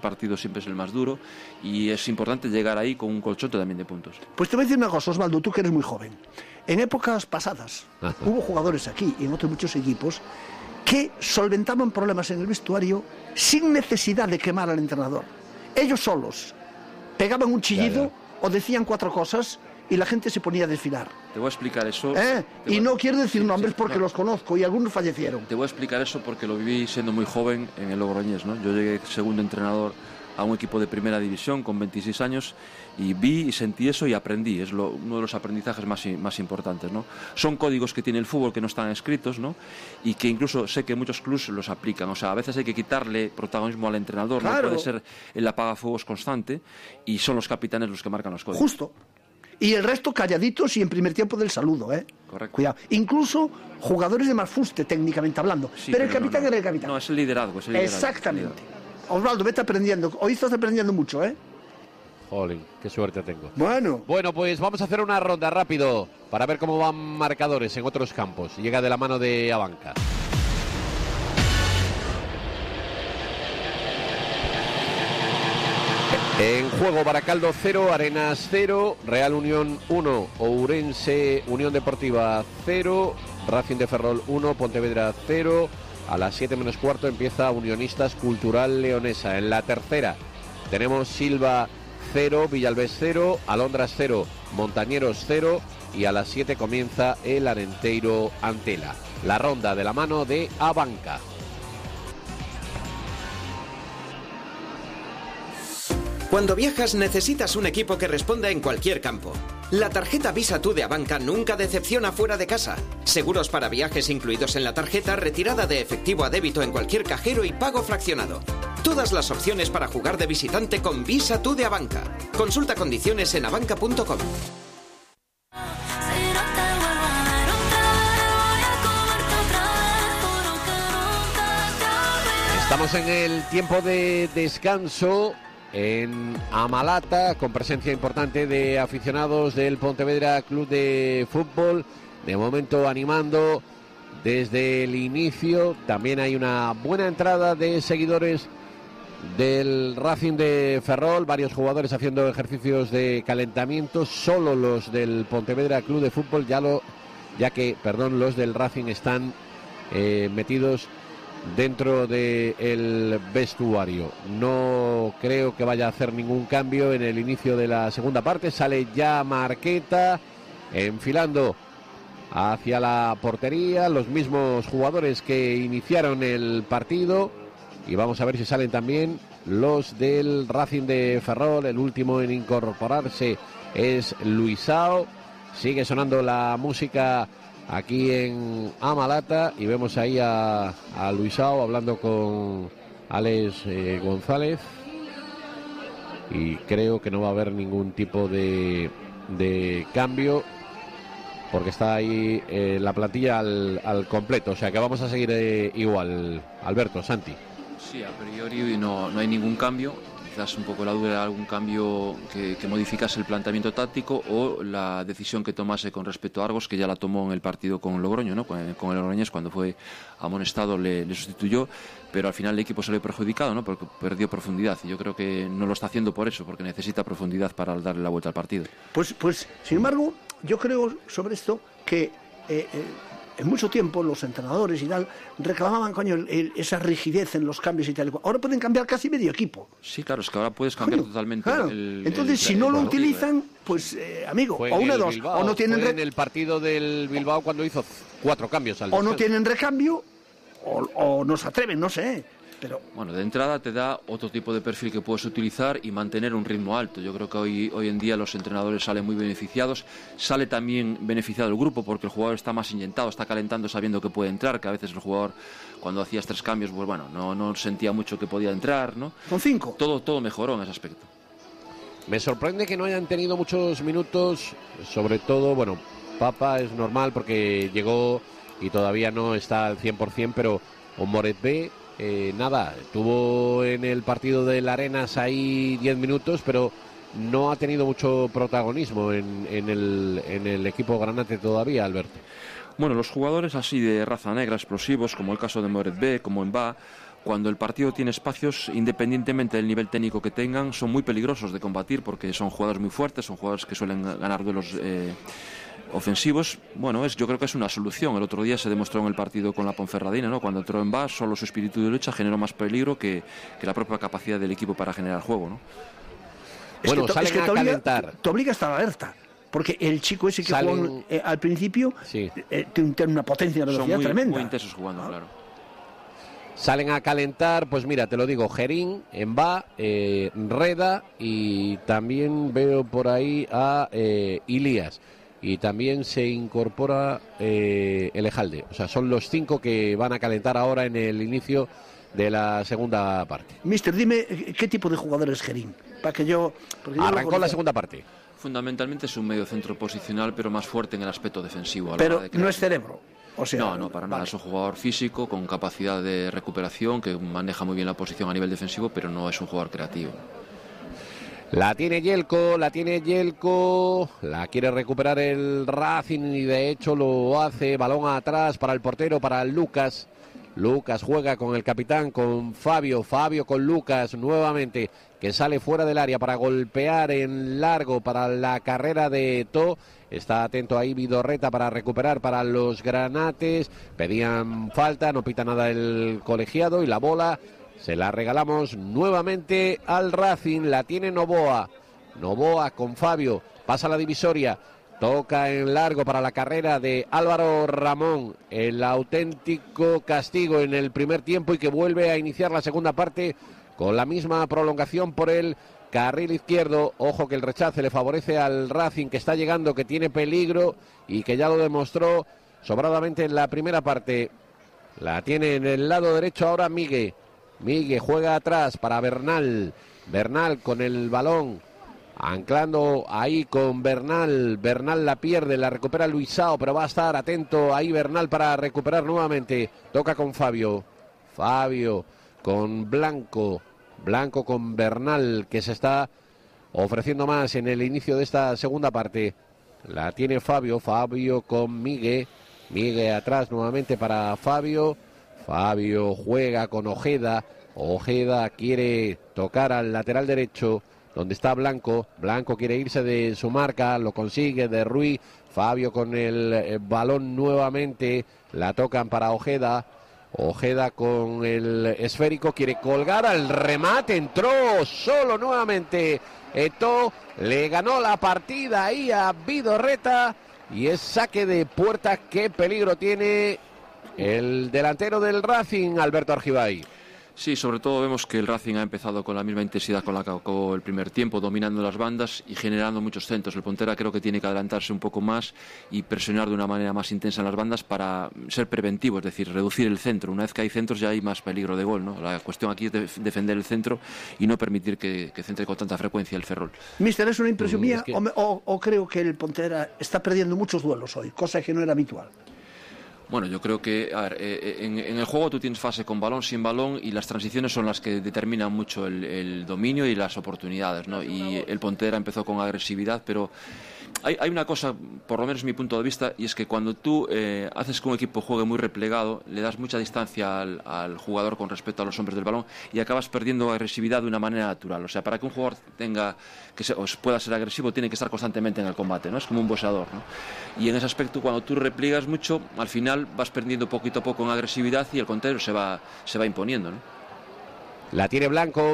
partido siempre es el más duro y es importante llegar ahí con un colchón también de puntos. Pues te voy a decir una cosa, Osvaldo, tú que eres muy joven. En épocas pasadas hubo jugadores aquí y en otros muchos equipos que solventaban problemas en el vestuario sin necesidad de quemar al entrenador. Ellos solos pegaban un chillido o decían 4 cosas y la gente se ponía a desfilar. Te voy a explicar eso. Y no quiero decir nombres porque los conozco y algunos fallecieron. Te voy a explicar eso porque lo viví siendo muy joven en el Logroñés, ¿no? Yo llegué segundo entrenador a un equipo de primera división con 26 años y vi y sentí eso y aprendí. Es uno de los aprendizajes más importantes, ¿no? Son códigos que tiene el fútbol que no están escritos, ¿no? Y que incluso sé que muchos clubes los aplican. O sea, a veces hay que quitarle protagonismo al entrenador. Claro. No puede ser el apagafuegos constante y son los capitanes los que marcan los códigos. Justo. Y el resto calladitos y en primer tiempo del saludo, ¿eh? Correcto. Cuidado. Incluso jugadores de más fuste, técnicamente hablando. Sí, pero el capitán era el capitán. No, es el liderazgo. Exactamente. Osvaldo, vete aprendiendo. Hoy estás aprendiendo mucho, ¿eh? Jolín, qué suerte tengo. Bueno, pues vamos a hacer una ronda rápido para ver cómo van marcadores en otros campos. Llega de la mano de Abanca. En juego, Baracaldo 0, Arenas 0, Real Unión 1, Ourense Unión Deportiva 0, Racing de Ferrol 1, Pontevedra 0. A las 7 menos cuarto empieza Unionistas Cultural Leonesa. En la tercera tenemos Silva 0, Villalbés 0, Alondras 0, Montañeros 0 y a las 7 comienza el Arenteiro Antela. La ronda de la mano de Abanca. Cuando viajas necesitas un equipo que responda en cualquier campo. La tarjeta Visa Tú de Abanca nunca decepciona fuera de casa. Seguros para viajes incluidos en la tarjeta, retirada de efectivo a débito en cualquier cajero y pago fraccionado. Todas las opciones para jugar de visitante con Visa Tú de Abanca. Consulta condiciones en abanca.com. Estamos en el tiempo de descanso en Amalata, con presencia importante de aficionados del Pontevedra Club de Fútbol, de momento animando desde el inicio. También hay una buena entrada de seguidores del Racing de Ferrol, varios jugadores haciendo ejercicios de calentamiento, solo los del Pontevedra Club de Fútbol, los del Racing están metidos dentro del vestuario. No creo que vaya a hacer ningún cambio en el inicio de la segunda parte. Sale ya Marqueta enfilando hacia la portería, los mismos jugadores que iniciaron el partido, y vamos a ver si salen también los del Racing de Ferrol. El último en incorporarse es Luisao. Sigue sonando la música aquí en Amalata y vemos ahí a Luisao hablando con Alex González, y creo que no va a haber ningún tipo de cambio porque está ahí la plantilla al completo, o sea que vamos a seguir igual. Alberto, Santi. Sí, a priori no hay ningún cambio. Quizás un poco la duda de algún cambio que modificase el planteamiento táctico o la decisión que tomase con respecto a Argos, que ya la tomó en el partido con Logroño, ¿no? Con el Logroñés, cuando fue amonestado le sustituyó, pero al final el equipo se le perjudicado, ¿no? Porque perdió profundidad, y yo creo que no lo está haciendo por eso, porque necesita profundidad para darle la vuelta al partido. Pues sin embargo, yo creo sobre esto que en mucho tiempo los entrenadores y tal reclamaban, esa rigidez en los cambios y tal. Ahora pueden cambiar casi medio equipo. Sí, claro, es que ahora puedes cambiar totalmente. Claro. Entonces, si no lo utilizan, pues, amigo, fue o una de dos. Bilbao, o no tienen en el partido del Bilbao cuando hizo 4 cambios al descanso. O no tienen recambio, o no se atreven, no sé. Pero bueno, de entrada te da otro tipo de perfil que puedes utilizar y mantener un ritmo alto. Yo creo que hoy en día los entrenadores salen muy beneficiados. Sale también beneficiado el grupo porque el jugador está más inyectado, está calentando sabiendo que puede entrar, que a veces el jugador cuando hacías 3 cambios, pues bueno, no sentía mucho que podía entrar, ¿no? Con 5. Todo mejoró en ese aspecto. Me sorprende que no hayan tenido muchos minutos, sobre todo, bueno, Papa es normal porque llegó y todavía no está al 100%, pero Moret B, tuvo en el partido del Arenas ahí 10 minutos, pero no ha tenido mucho protagonismo en el equipo granate todavía, Alberto. Bueno, los jugadores así de raza negra, explosivos, como el caso de Moret B, como Mba, cuando el partido tiene espacios, independientemente del nivel técnico que tengan, son muy peligrosos de combatir porque son jugadores muy fuertes, son jugadores que suelen ganar duelos ofensivos. Bueno, yo creo que es una solución. El otro día se demostró en el partido con la Ponferradina, ¿no? Cuando entró en VA, solo su espíritu de lucha generó más peligro que la propia capacidad del equipo para generar juego, ¿no? Bueno, salen a calentar. Te obliga a estar alerta. Porque el chico ese que jugó al principio tiene una potencia de velocidad tremenda. Muy intensos jugando, claro. Salen a calentar, pues mira, te lo digo, Gerín, Emba, Reda y también veo por ahí a Ilías. Y también se incorpora Elejalde. O sea, son los 5 que van a calentar ahora en el inicio de la segunda parte. Mister, dime qué tipo de jugador es Gerín. Para que yo... Arrancó la segunda parte. Fundamentalmente es un medio centro posicional, pero más fuerte en el aspecto defensivo. Pero no es cerebro. O sea, no, para nada. Es un jugador físico, con capacidad de recuperación, que maneja muy bien la posición a nivel defensivo, pero no es un jugador creativo. La tiene Yelko, la quiere recuperar el Racing y de hecho lo hace. Balón atrás para el portero, para Lucas. Lucas juega con el capitán, con Fabio con Lucas nuevamente, que sale fuera del área para golpear en largo para la carrera de To. Está atento ahí Vidorreta para recuperar para los granates. Pedían falta, no pita nada el colegiado y la bola se la regalamos nuevamente al Racing. La tiene Novoa con Fabio, pasa la divisoria. Toca en largo para la carrera de Álvaro Ramón, el auténtico castigo en el primer tiempo y que vuelve a iniciar la segunda parte con la misma prolongación por el carril izquierdo. Ojo que el rechace le favorece al Racing, que está llegando, que tiene peligro y que ya lo demostró sobradamente en la primera parte. La tiene en el lado derecho ahora Migue juega atrás para Bernal con el balón. Anclando ahí con Bernal la pierde, la recupera Luisao, pero va a estar atento ahí Bernal para recuperar nuevamente. Toca con Fabio con Blanco con Bernal, que se está ofreciendo más en el inicio de esta segunda parte. La tiene Fabio con Migue atrás nuevamente para Fabio juega con Ojeda quiere tocar al lateral derecho donde está Blanco quiere irse de su marca, lo consigue de Ruiz. Fabio con el balón nuevamente, la tocan para Ojeda con el esférico, quiere colgar al remate, entró solo nuevamente Eto'o, le ganó la partida ahí a Vidorreta y es saque de puerta. Qué peligro tiene el delantero del Racing, Alberto Argibay. Sí, sobre todo vemos que el Racing ha empezado con la misma intensidad con la que acabó el primer tiempo, dominando las bandas y generando muchos centros. El Pontera creo que tiene que adelantarse un poco más y presionar de una manera más intensa en las bandas para ser preventivo, es decir, reducir el centro. Una vez que hay centros ya hay más peligro de gol, ¿no? La cuestión aquí es defender el centro y no permitir que centre con tanta frecuencia el Ferrol. Mister, ¿es una impresión mía o creo que el Pontera está perdiendo muchos duelos hoy, cosa que no era habitual? Bueno, yo creo que en el juego tú tienes fase con balón, sin balón, y las transiciones son las que determinan mucho el dominio y las oportunidades, ¿no? Y el Pontera empezó con agresividad, pero hay una cosa, por lo menos mi punto de vista, y es que cuando tú haces que un equipo juegue muy replegado, le das mucha distancia al jugador con respecto a los hombres del balón y acabas perdiendo agresividad de una manera natural. O sea, para que un jugador pueda ser agresivo, tiene que estar constantemente en el combate, ¿no? Es como un boxeador, ¿no? Y en ese aspecto, cuando tú repliegas mucho, al final vas perdiendo poquito a poco en agresividad y el contrario se va imponiendo, ¿no? La tiene Blanco,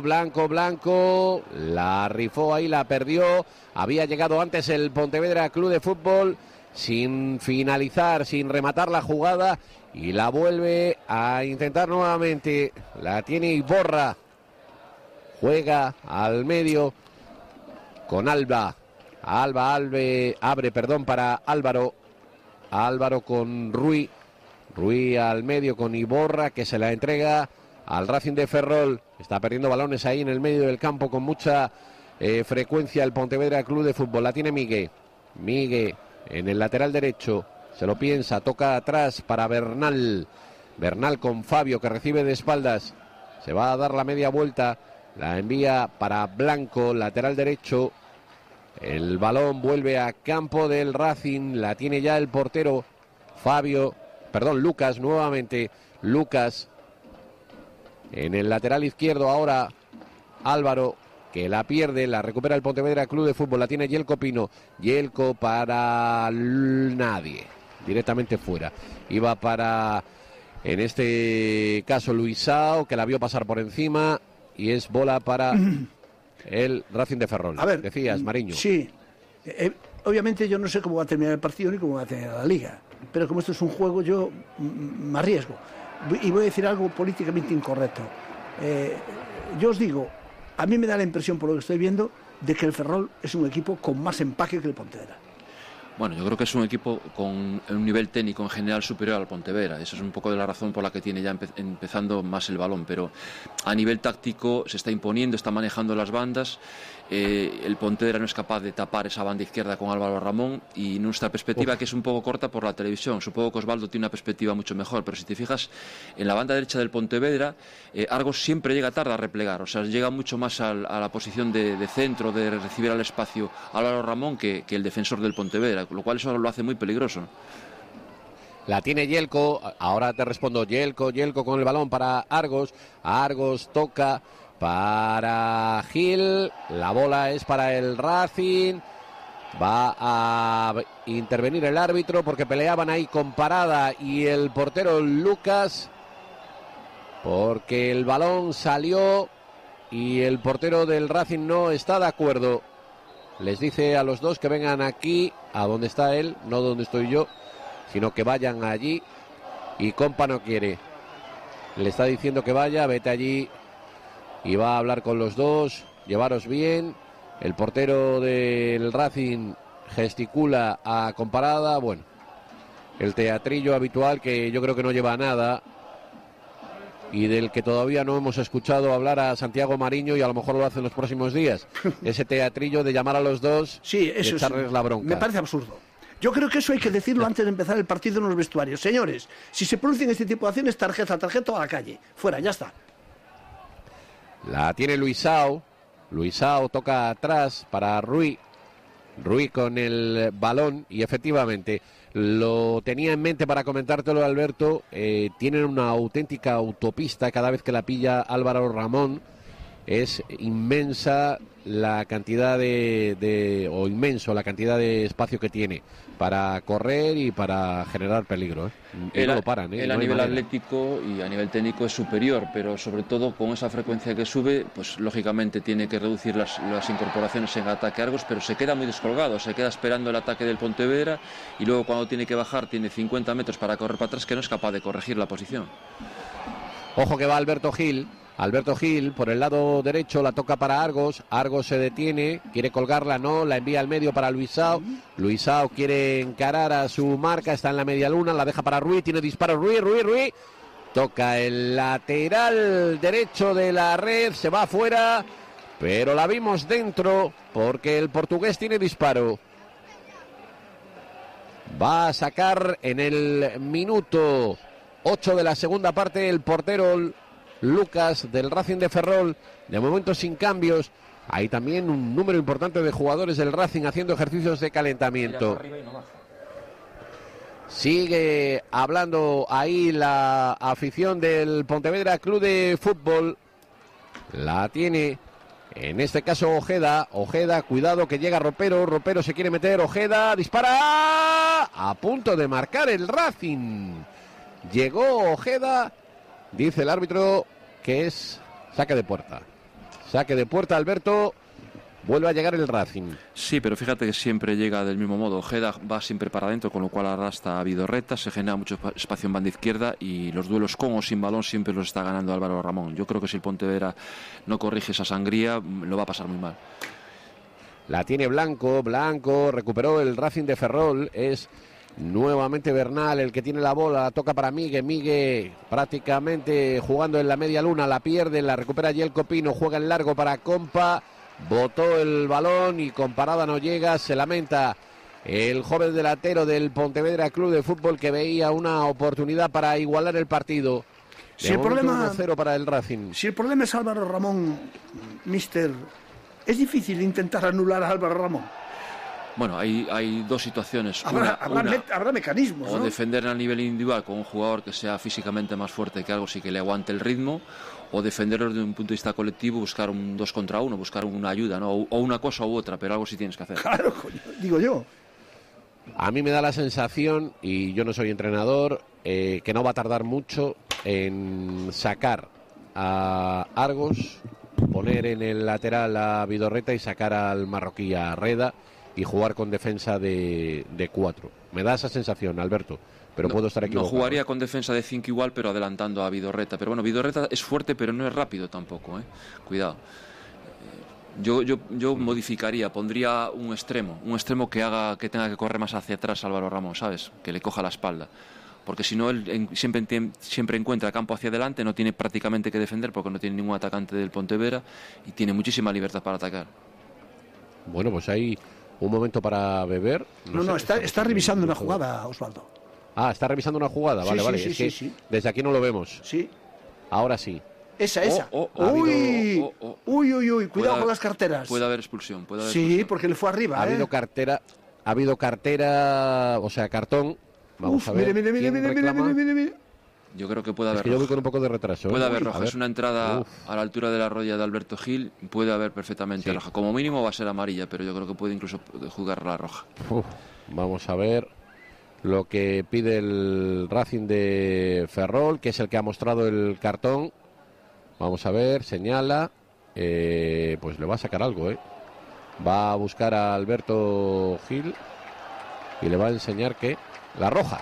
la rifó ahí, la perdió. Había llegado antes el Pontevedra Club de Fútbol sin finalizar, sin rematar la jugada y la vuelve a intentar nuevamente. La tiene Iborra, juega al medio con Alba abre para Álvaro con Ruiz al medio con Iborra, que se la entrega al Racing de Ferrol. Está perdiendo balones ahí en el medio del campo con mucha frecuencia el Pontevedra Club de Fútbol. La tiene Migue en el lateral derecho, se lo piensa, toca atrás para Bernal con Fabio, que recibe de espaldas, se va a dar la media vuelta, la envía para Blanco, lateral derecho. El balón vuelve a campo del Racing, la tiene ya el portero Lucas nuevamente. Lucas En el lateral izquierdo ahora Álvaro, que la pierde, la recupera el Pontevedra Club de Fútbol, la tiene Yelko Pino. Yelko para nadie, directamente fuera. Iba para, en este caso, Luisao, que la vio pasar por encima, y es bola para el Racing de Ferrol. A ver, decías, Mariño. Sí, obviamente yo no sé cómo va a terminar el partido ni cómo va a terminar la liga, pero como esto es un juego, yo me arriesgo. Y voy a decir algo políticamente incorrecto. Yo os digo, a mí me da la impresión, por lo que estoy viendo, de que el Ferrol es un equipo con más empaque que el Pontevedra. Bueno, yo creo que es un equipo con un nivel técnico en general superior al Pontevedra. Esa es un poco de la razón por la que tiene ya empezando más el balón. Pero a nivel táctico se está imponiendo, está manejando las bandas. El Pontevedra no es capaz de tapar esa banda izquierda con Álvaro Ramón, y nuestra perspectiva, que es un poco corta por la televisión. Supongo que Osvaldo tiene una perspectiva mucho mejor, pero si te fijas, en la banda derecha del Pontevedra, Argos siempre llega tarde a replegar. O sea, llega mucho más a la posición de centro, de recibir al espacio Álvaro Ramón, que el defensor del Pontevedra, lo cual eso lo hace muy peligroso. La tiene Yelko, ahora te respondo. Yelko con el balón para Argos. Argos toca para Gil, la bola es para el Racing. Va a intervenir el árbitro porque peleaban ahí con Parada y el portero Lucas, porque el balón salió y el portero del Racing no está de acuerdo. Les dice a los dos que vengan aquí, a donde está él, no donde estoy yo, sino que vayan allí, y Compa no quiere. Le está diciendo que vaya, vete allí, y va a hablar con los dos, llevaros bien. El portero del Racing gesticula a Comparada. Bueno, el teatrillo habitual que yo creo que no lleva a nada, y del que todavía no hemos escuchado hablar a Santiago Mariño, y a lo mejor lo hace en los próximos días. Ese teatrillo de llamar a los dos, sí, eso y echarles la bronca. Me parece absurdo. Yo creo que eso hay que decirlo antes de empezar el partido en los vestuarios. Señores, si se producen este tipo de acciones, tarjeta a la calle. Fuera, ya está. La tiene Luisao. Luisao toca atrás para Rui. Rui con el balón, y efectivamente lo tenía en mente para comentártelo, Alberto. Tienen una auténtica autopista cada vez que la pilla Álvaro Ramón. Es inmensa la cantidad inmenso la cantidad de espacio que tiene para correr y para generar peligro. No lo paran. Él a nivel atlético y a nivel técnico es superior, pero sobre todo con esa frecuencia que sube, pues lógicamente tiene que reducir las incorporaciones en ataque Argos, pero se queda muy descolgado, se queda esperando el ataque del Pontevedra, y luego cuando tiene que bajar tiene 50 metros para correr para atrás, que no es capaz de corregir la posición. Ojo que va Alberto Gil. Alberto Gil por el lado derecho, la toca para Argos. Argos se detiene, quiere colgarla, no, la envía al medio para Luisao. Luisao quiere encarar a su marca, está en la media luna, la deja para Rui, tiene disparo Rui. Toca el lateral derecho de la red, se va afuera, pero la vimos dentro porque el portugués tiene disparo. Va a sacar en el minuto 8 de la segunda parte el portero Lucas del Racing de Ferrol, de momento sin cambios. Hay también un número importante de jugadores del Racing haciendo ejercicios de calentamiento. Sigue hablando ahí la afición del Pontevedra Club de Fútbol. La tiene en este caso Ojeda, cuidado que llega Ropero se quiere meter, Ojeda dispara, a punto de marcar el Racing. Llegó Ojeda. Dice el árbitro que es saque de puerta. Saque de puerta, Alberto. Vuelve a llegar el Racing. Sí, pero fíjate que siempre llega del mismo modo. Ojeda va siempre para adentro, con lo cual arrastra a vidorreta, se genera mucho espacio en banda izquierda, y los duelos con o sin balón siempre los está ganando Álvaro Ramón. Yo creo que si el Pontevedra no corrige esa sangría, lo va a pasar muy mal. La tiene Blanco, recuperó el Racing de Ferrol, es nuevamente Bernal el que tiene la bola, la toca para Migue prácticamente jugando en la media luna, la pierde, la recupera Yelko Pino, juega en largo para Compa, botó el balón y con parada no llega, se lamenta el joven delantero del Pontevedra Club de Fútbol, que veía una oportunidad para igualar el partido. Si el problema 1-0 para el Racing. Si el problema es Álvaro Ramón, mister, es difícil intentar anular a Álvaro Ramón. Bueno, hay dos situaciones. Habrá mecanismos, o ¿no? defender a nivel individual con un jugador que sea físicamente más fuerte que algo, sí que le aguante el ritmo, o defenderlo desde un punto de vista colectivo, buscar un 2 contra 1, buscar una ayuda, ¿no? O una cosa u otra, pero algo sí tienes que hacer. Claro, coño, digo yo. A mí me da la sensación, y yo no soy entrenador, que no va a tardar mucho en sacar a Argos, poner en el lateral a Vidorreta y sacar al marroquí a Reda y jugar con defensa de 4. Me da esa sensación, Alberto, pero puedo estar equivocado. No jugaría con defensa de 5 igual, pero adelantando a Vidorreta. Pero bueno, Vidorreta es fuerte, pero no es rápido tampoco, ¿eh? Cuidado. Yo modificaría, pondría un extremo que tenga que correr más hacia atrás Álvaro Ramos, ¿sabes? Que le coja la espalda. Porque si no, él siempre encuentra campo hacia adelante, no tiene prácticamente que defender porque no tiene ningún atacante del Pontevedra y tiene muchísima libertad para atacar. Bueno, pues hay un momento para beber. Está revisando una jugada, Osvaldo. Ah, está revisando una jugada, vale. Sí. Desde aquí no lo vemos. Sí. Ahora sí. Esa. Uy, cuidado con las carteras. Puede haber expulsión. Porque le fue arriba. Ha habido cartera, o sea, cartón. Vamos a ver. Mire. Yo creo que puede haber. Es que yo voy con un poco de retraso. Puede haber roja. Es una entrada a la altura de la rodilla de Alberto Gil. Puede haber perfectamente roja. Como mínimo va a ser amarilla, pero yo creo que puede incluso jugar la roja. Vamos a ver lo que pide el Racing de Ferrol, que es el que ha mostrado el cartón. Vamos a ver, señala. Pues le va a sacar algo, Va a buscar a Alberto Gil y le va a enseñar que la roja.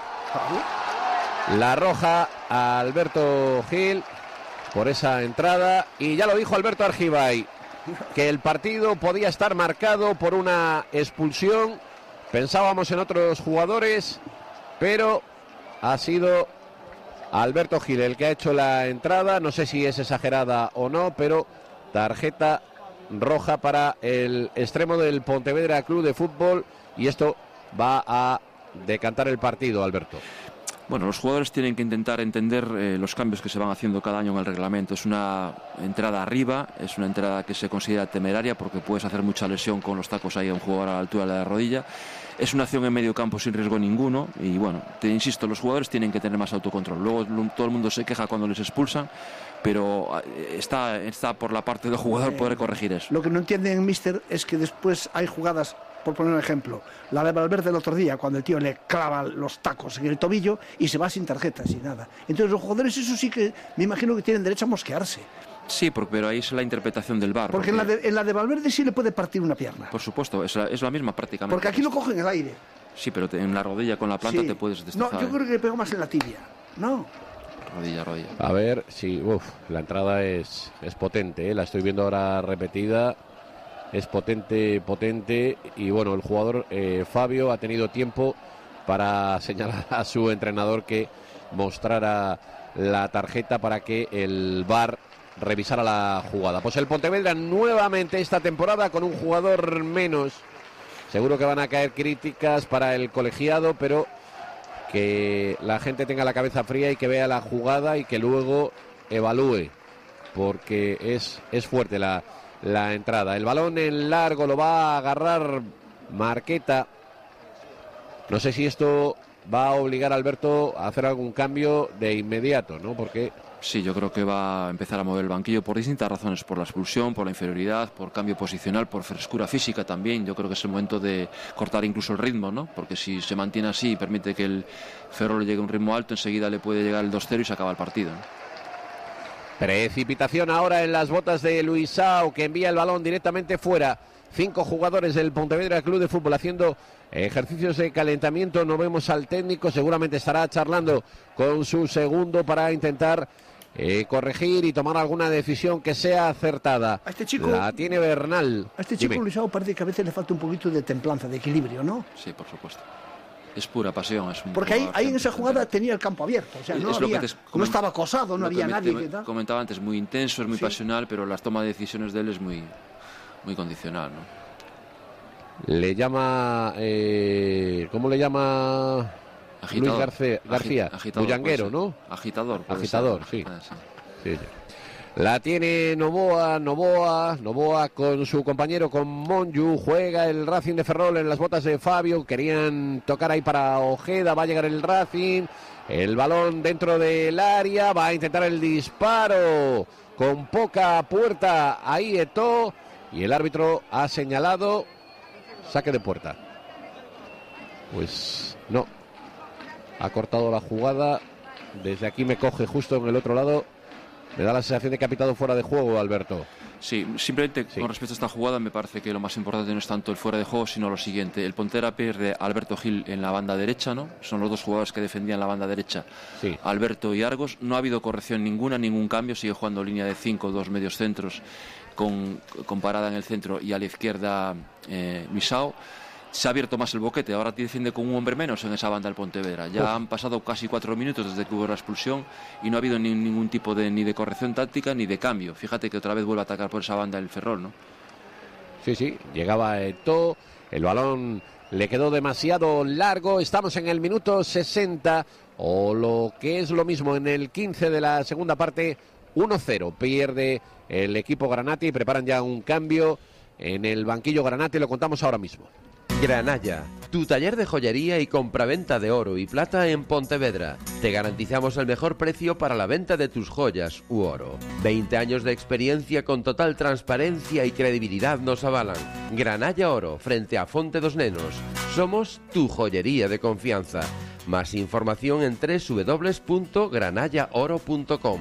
La roja a Alberto Gil por esa entrada. Y ya lo dijo Alberto Argibay, que el partido podía estar marcado por una expulsión. Pensábamos en otros jugadores, pero ha sido Alberto Gil el que ha hecho la entrada. No sé si es exagerada o no, pero tarjeta roja para el extremo del Pontevedra Club de Fútbol. Y esto va a decantar el partido, Alberto. Bueno, los jugadores tienen que intentar entender los cambios que se van haciendo cada año en el reglamento. Es una entrada arriba, es una entrada que se considera temeraria porque puedes hacer mucha lesión con los tacos ahí a un jugador a la altura de la rodilla. Es una acción en medio campo sin riesgo ninguno y bueno, te insisto, los jugadores tienen que tener más autocontrol. Luego todo el mundo se queja cuando les expulsan, pero está por la parte del jugador poder corregir eso. Lo que no entienden, mister, es que después hay jugadas, por poner un ejemplo, la de Valverde el otro día, cuando el tío le clava los tacos en el tobillo y se va sin tarjeta, sin nada. Entonces los jugadores, eso sí que me imagino que tienen derecho a mosquearse. Sí, pero ahí es la interpretación del VAR. Porque en la de Valverde sí le puede partir una pierna. Por supuesto, es la misma prácticamente. Porque aquí lo coge en el aire. Sí, pero en la rodilla con la planta te puedes destrozar. No, yo creo que le pego más en la tibia. No. Rodilla. A ver, sí, la entrada es potente, la estoy viendo ahora repetida. Es potente. Y bueno, el jugador Fabio ha tenido tiempo para señalar a su entrenador que mostrara la tarjeta para que el VAR revisara la jugada. Pues el Pontevedra nuevamente esta temporada con un jugador menos. Seguro que van a caer críticas para el colegiado, pero que la gente tenga la cabeza fría y que vea la jugada y que luego evalúe, porque es fuerte la entrada. El balón en largo lo va a agarrar Marqueta. No sé si esto va a obligar a Alberto a hacer algún cambio de inmediato, ¿no? Porque sí, yo creo que va a empezar a mover el banquillo por distintas razones, por la expulsión, por la inferioridad, por cambio posicional, por frescura física también. Yo creo que es el momento de cortar incluso el ritmo, ¿no? Porque si se mantiene así y permite que el Ferrol llegue a un ritmo alto, enseguida le puede llegar el 2-0 y se acaba el partido, ¿no? Precipitación ahora en las botas de Luisao, que envía el balón directamente fuera. 5 jugadores del Pontevedra Club de Fútbol haciendo ejercicios de calentamiento. No vemos al técnico, seguramente estará charlando con su segundo para intentar corregir y tomar alguna decisión que sea acertada. A este chico, la tiene Bernal. A este chico Luisao parece que a veces le falta un poquito de templanza, de equilibrio, ¿no? Sí, por supuesto. Es pura pasión. Porque ahí en esa jugada tenía el campo abierto. O sea, no estaba acosado, no había nadie. ¿Qué tal? Comentaba antes, muy intenso, es muy pasional, pero las tomas de decisiones de él es muy condicional, ¿no? Le llama... ¿cómo le llama? Agitador. Luis García. Agitador, Bullanguero, ¿no? Agitador. Agitador, sí. Sí. La tiene Novoa con su compañero, con Monju. Juega el Racing de Ferrol en las botas de Fabio. Querían tocar ahí para Ojeda. Va a llegar el Racing. El balón dentro del área. Va a intentar el disparo con poca puerta. Ahí Eto'o. Y el árbitro ha señalado saque de puerta. Pues no. Ha cortado la jugada. Desde aquí me coge justo en el otro lado. Me da la sensación de que ha pitado fuera de juego, Alberto. Sí, simplemente con respecto a esta jugada me parece que lo más importante no es tanto el fuera de juego, sino lo siguiente. El Pontevedra pierde a Alberto Gil en la banda derecha, ¿no? Son los dos jugadores que defendían la banda derecha, sí. Alberto y Argos. No ha habido corrección ninguna, ningún cambio. Sigue jugando línea de 5, 2 medios centros con Parada en el centro y a la izquierda Luisao. Se ha abierto más el boquete, ahora defiende con un hombre menos en esa banda del Pontevedra. Ya han pasado casi 4 minutos desde que hubo la expulsión y no ha habido ningún tipo ni de corrección táctica ni de cambio. Fíjate que otra vez vuelve a atacar por esa banda el Ferrol, ¿no? Sí, llegaba Eto'o, el balón le quedó demasiado largo. Estamos en el minuto 60, o lo que es lo mismo, en el 15 de la segunda parte. 1-0, pierde el equipo Granate y preparan ya un cambio en el banquillo Granate. Lo contamos ahora mismo. Granalla, tu taller de joyería y compraventa de oro y plata en Pontevedra. Te garantizamos el mejor precio para la venta de tus joyas u oro. 20 años de experiencia con total transparencia y credibilidad nos avalan. Granalla Oro, frente a Fonte dos Nenos. Somos tu joyería de confianza. Más información en www.granallaoro.com.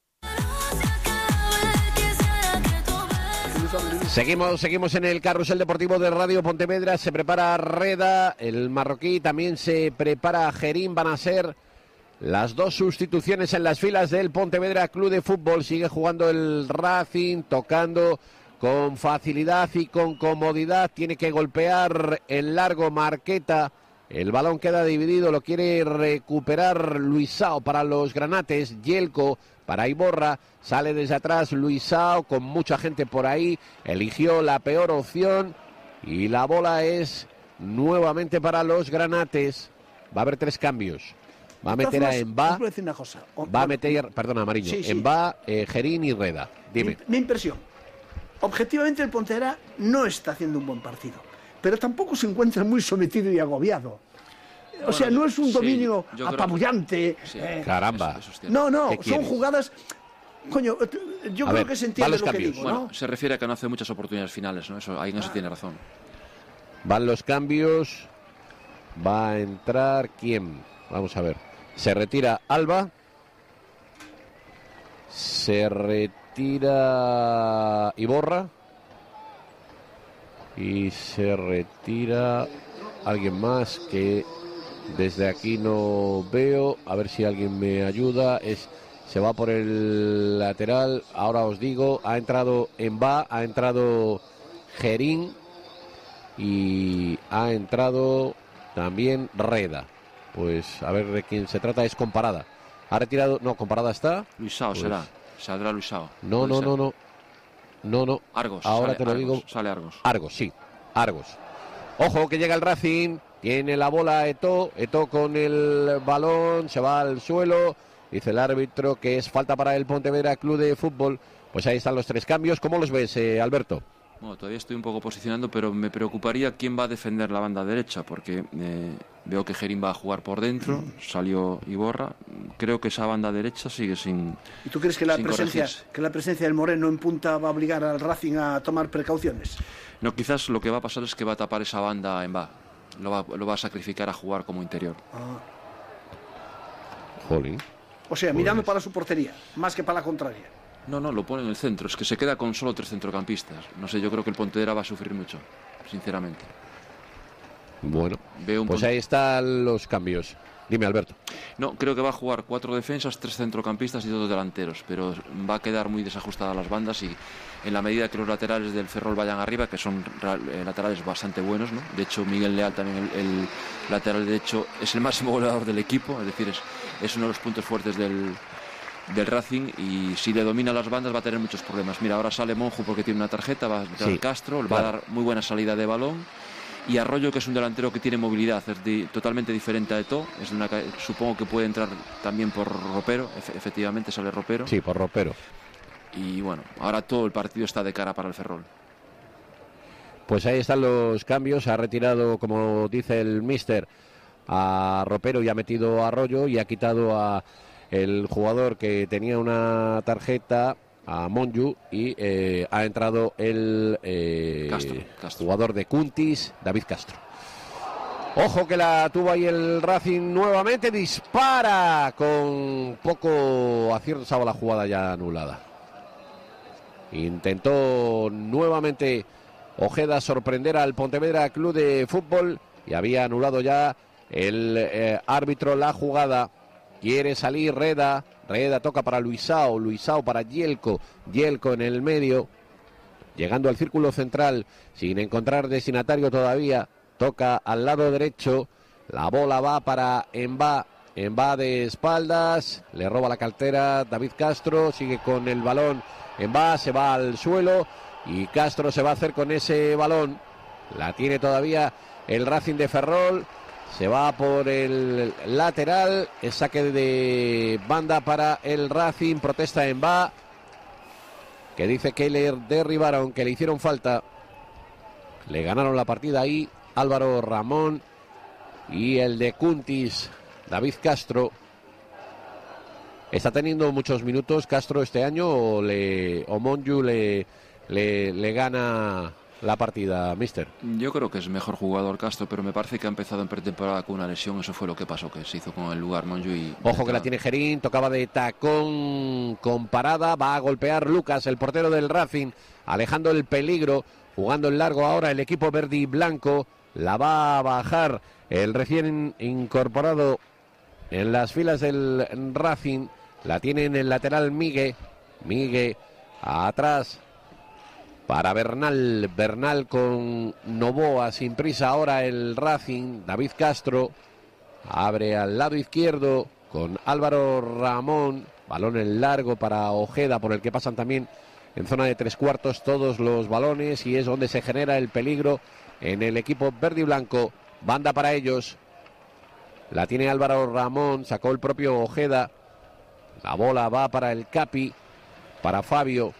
Seguimos en el carrusel deportivo de Radio Pontevedra. Se prepara Reda, el marroquí, también se prepara Jerín. Van a ser las dos sustituciones en las filas del Pontevedra Club de Fútbol. Sigue jugando el Racing, tocando con facilidad y con comodidad. Tiene que golpear el largo Marqueta. El balón queda dividido, lo quiere recuperar Luisao para los granates. Yelko para Iborra, sale desde atrás Luisao con mucha gente por ahí. Eligió la peor opción y la bola es nuevamente para los granates. Va a haber 3 cambios. Va a meter a Emba. Va a meter, perdona, Mariño, sí. Emba, Jerín y Reda. Dime. Mi impresión. Objetivamente el Pontevedra no está haciendo un buen partido, pero tampoco se encuentra muy sometido y agobiado. O sea, no es un dominio apabullante. Caramba. No, son jugadas. Coño, yo creo que se entiende lo cambios. Que digo, bueno, ¿no? Se refiere a que no hace muchas oportunidades finales, ¿no? Ahí no se tiene razón. Van los cambios. Va a entrar ¿quién? Vamos a ver. Se retira Alba. Se retira Iborra. Y se retira alguien más que desde aquí no veo. A ver si alguien me ayuda. Se va por el lateral. Ahora os digo. Ha entrado Emba. Ha entrado Jerín. Y ha entrado también Reda. Pues a ver de quién se trata. Es Comparada. Ha retirado. No, Comparada está. Luisao pues, será. Saldrá Luisao. No. Argos. Ahora te lo Argos, digo. Sale Argos. Argos, sí. Argos. Ojo que llega el Racing. Tiene la bola Eto'o. Eto'o con el balón. Se va al suelo. Dice el árbitro que es falta para el Pontevedra Club de Fútbol. Pues ahí están los 3 cambios. ¿Cómo los ves, Alberto? Bueno, todavía estoy un poco posicionando, pero me preocuparía quién va a defender la banda derecha, porque veo que Jerín va a jugar por dentro, salió Iborra. Creo que esa banda derecha sigue sin. ¿Y tú crees que la presencia del Moreno en punta va a obligar al Racing a tomar precauciones? No, quizás lo que va a pasar es que va a tapar esa banda en va. Lo va a sacrificar a jugar como interior. Jolín. O sea, mirando para su portería, más que para la contraria. No, lo pone en el centro. Es que se queda con solo 3 centrocampistas. No sé, yo creo que el Pontevedra va a sufrir mucho, sinceramente. Bueno, pues ahí están los cambios. Dime, Alberto. No, creo que va a jugar 4 defensas, 3 centrocampistas y 2 delanteros, pero va a quedar muy desajustadas las bandas y en la medida que los laterales del Ferrol vayan arriba, que son laterales bastante buenos, ¿no? De hecho, Miguel Leal también, el lateral derecho, es el máximo goleador del equipo, es decir, es uno de los puntos fuertes del Racing, y si le domina las bandas va a tener muchos problemas. Mira, ahora sale Monju porque tiene una tarjeta, va a entrar Castro, va a dar muy buena salida de balón, y Arroyo, que es un delantero que tiene movilidad, es totalmente diferente a Eto'o, supongo que puede entrar también por Ropero, efectivamente sale Ropero. Sí, por Ropero. y bueno, ahora todo el partido está de cara para el Ferrol. Pues ahí están los cambios. Ha retirado, como dice el míster, a Ropero y ha metido a Arroyo, y ha quitado a el jugador que tenía una tarjeta, a Monju, y ha entrado el Castro. jugador de Cuntis, David Castro. Ojo que la tuvo ahí el Racing nuevamente, dispara con poco acierto, estaba la jugada ya anulada. Intentó nuevamente Ojeda sorprender al Pontevedra Club de Fútbol y había anulado ya el árbitro la jugada. Quiere salir Reda toca para Luisao para Yelko en el medio, llegando al círculo central sin encontrar destinatario todavía. Toca al lado derecho, la bola va para Emba de espaldas, le roba la cartera David Castro, sigue con el balón, Emba se va al suelo y Castro se va a hacer con ese balón. La tiene todavía el Racing de Ferrol, se va por el lateral, el saque de banda para el Racing, protesta Emba, que dice que le derribaron, que le hicieron falta, le ganaron la partida ahí Álvaro Ramón y el de Cuntis, David Castro. ¿Está teniendo muchos minutos Castro este año o Monju le gana la partida, mister? Yo creo que es mejor jugador Castro, pero me parece que ha empezado en pretemporada con una lesión. Eso fue lo que pasó, que se hizo con el lugar Monju. Y ojo que la tiene Gerín, tocaba de tacón con parada, va a golpear Lucas, el portero del Racing, alejando el peligro, jugando en largo ahora el equipo verde y blanco. La va a bajar el recién incorporado en las filas del Racing. La tiene en el lateral Migue atrás para Bernal con Novoa, sin prisa ahora el Racing. David Castro abre al lado izquierdo con Álvaro Ramón, balón en largo para Ojeda, por el que pasan también en zona de tres cuartos todos los balones, y es donde se genera el peligro en el equipo verde y blanco. Banda para ellos, la tiene Álvaro Ramón, sacó el propio Ojeda, la bola va para el Capi, para Fabio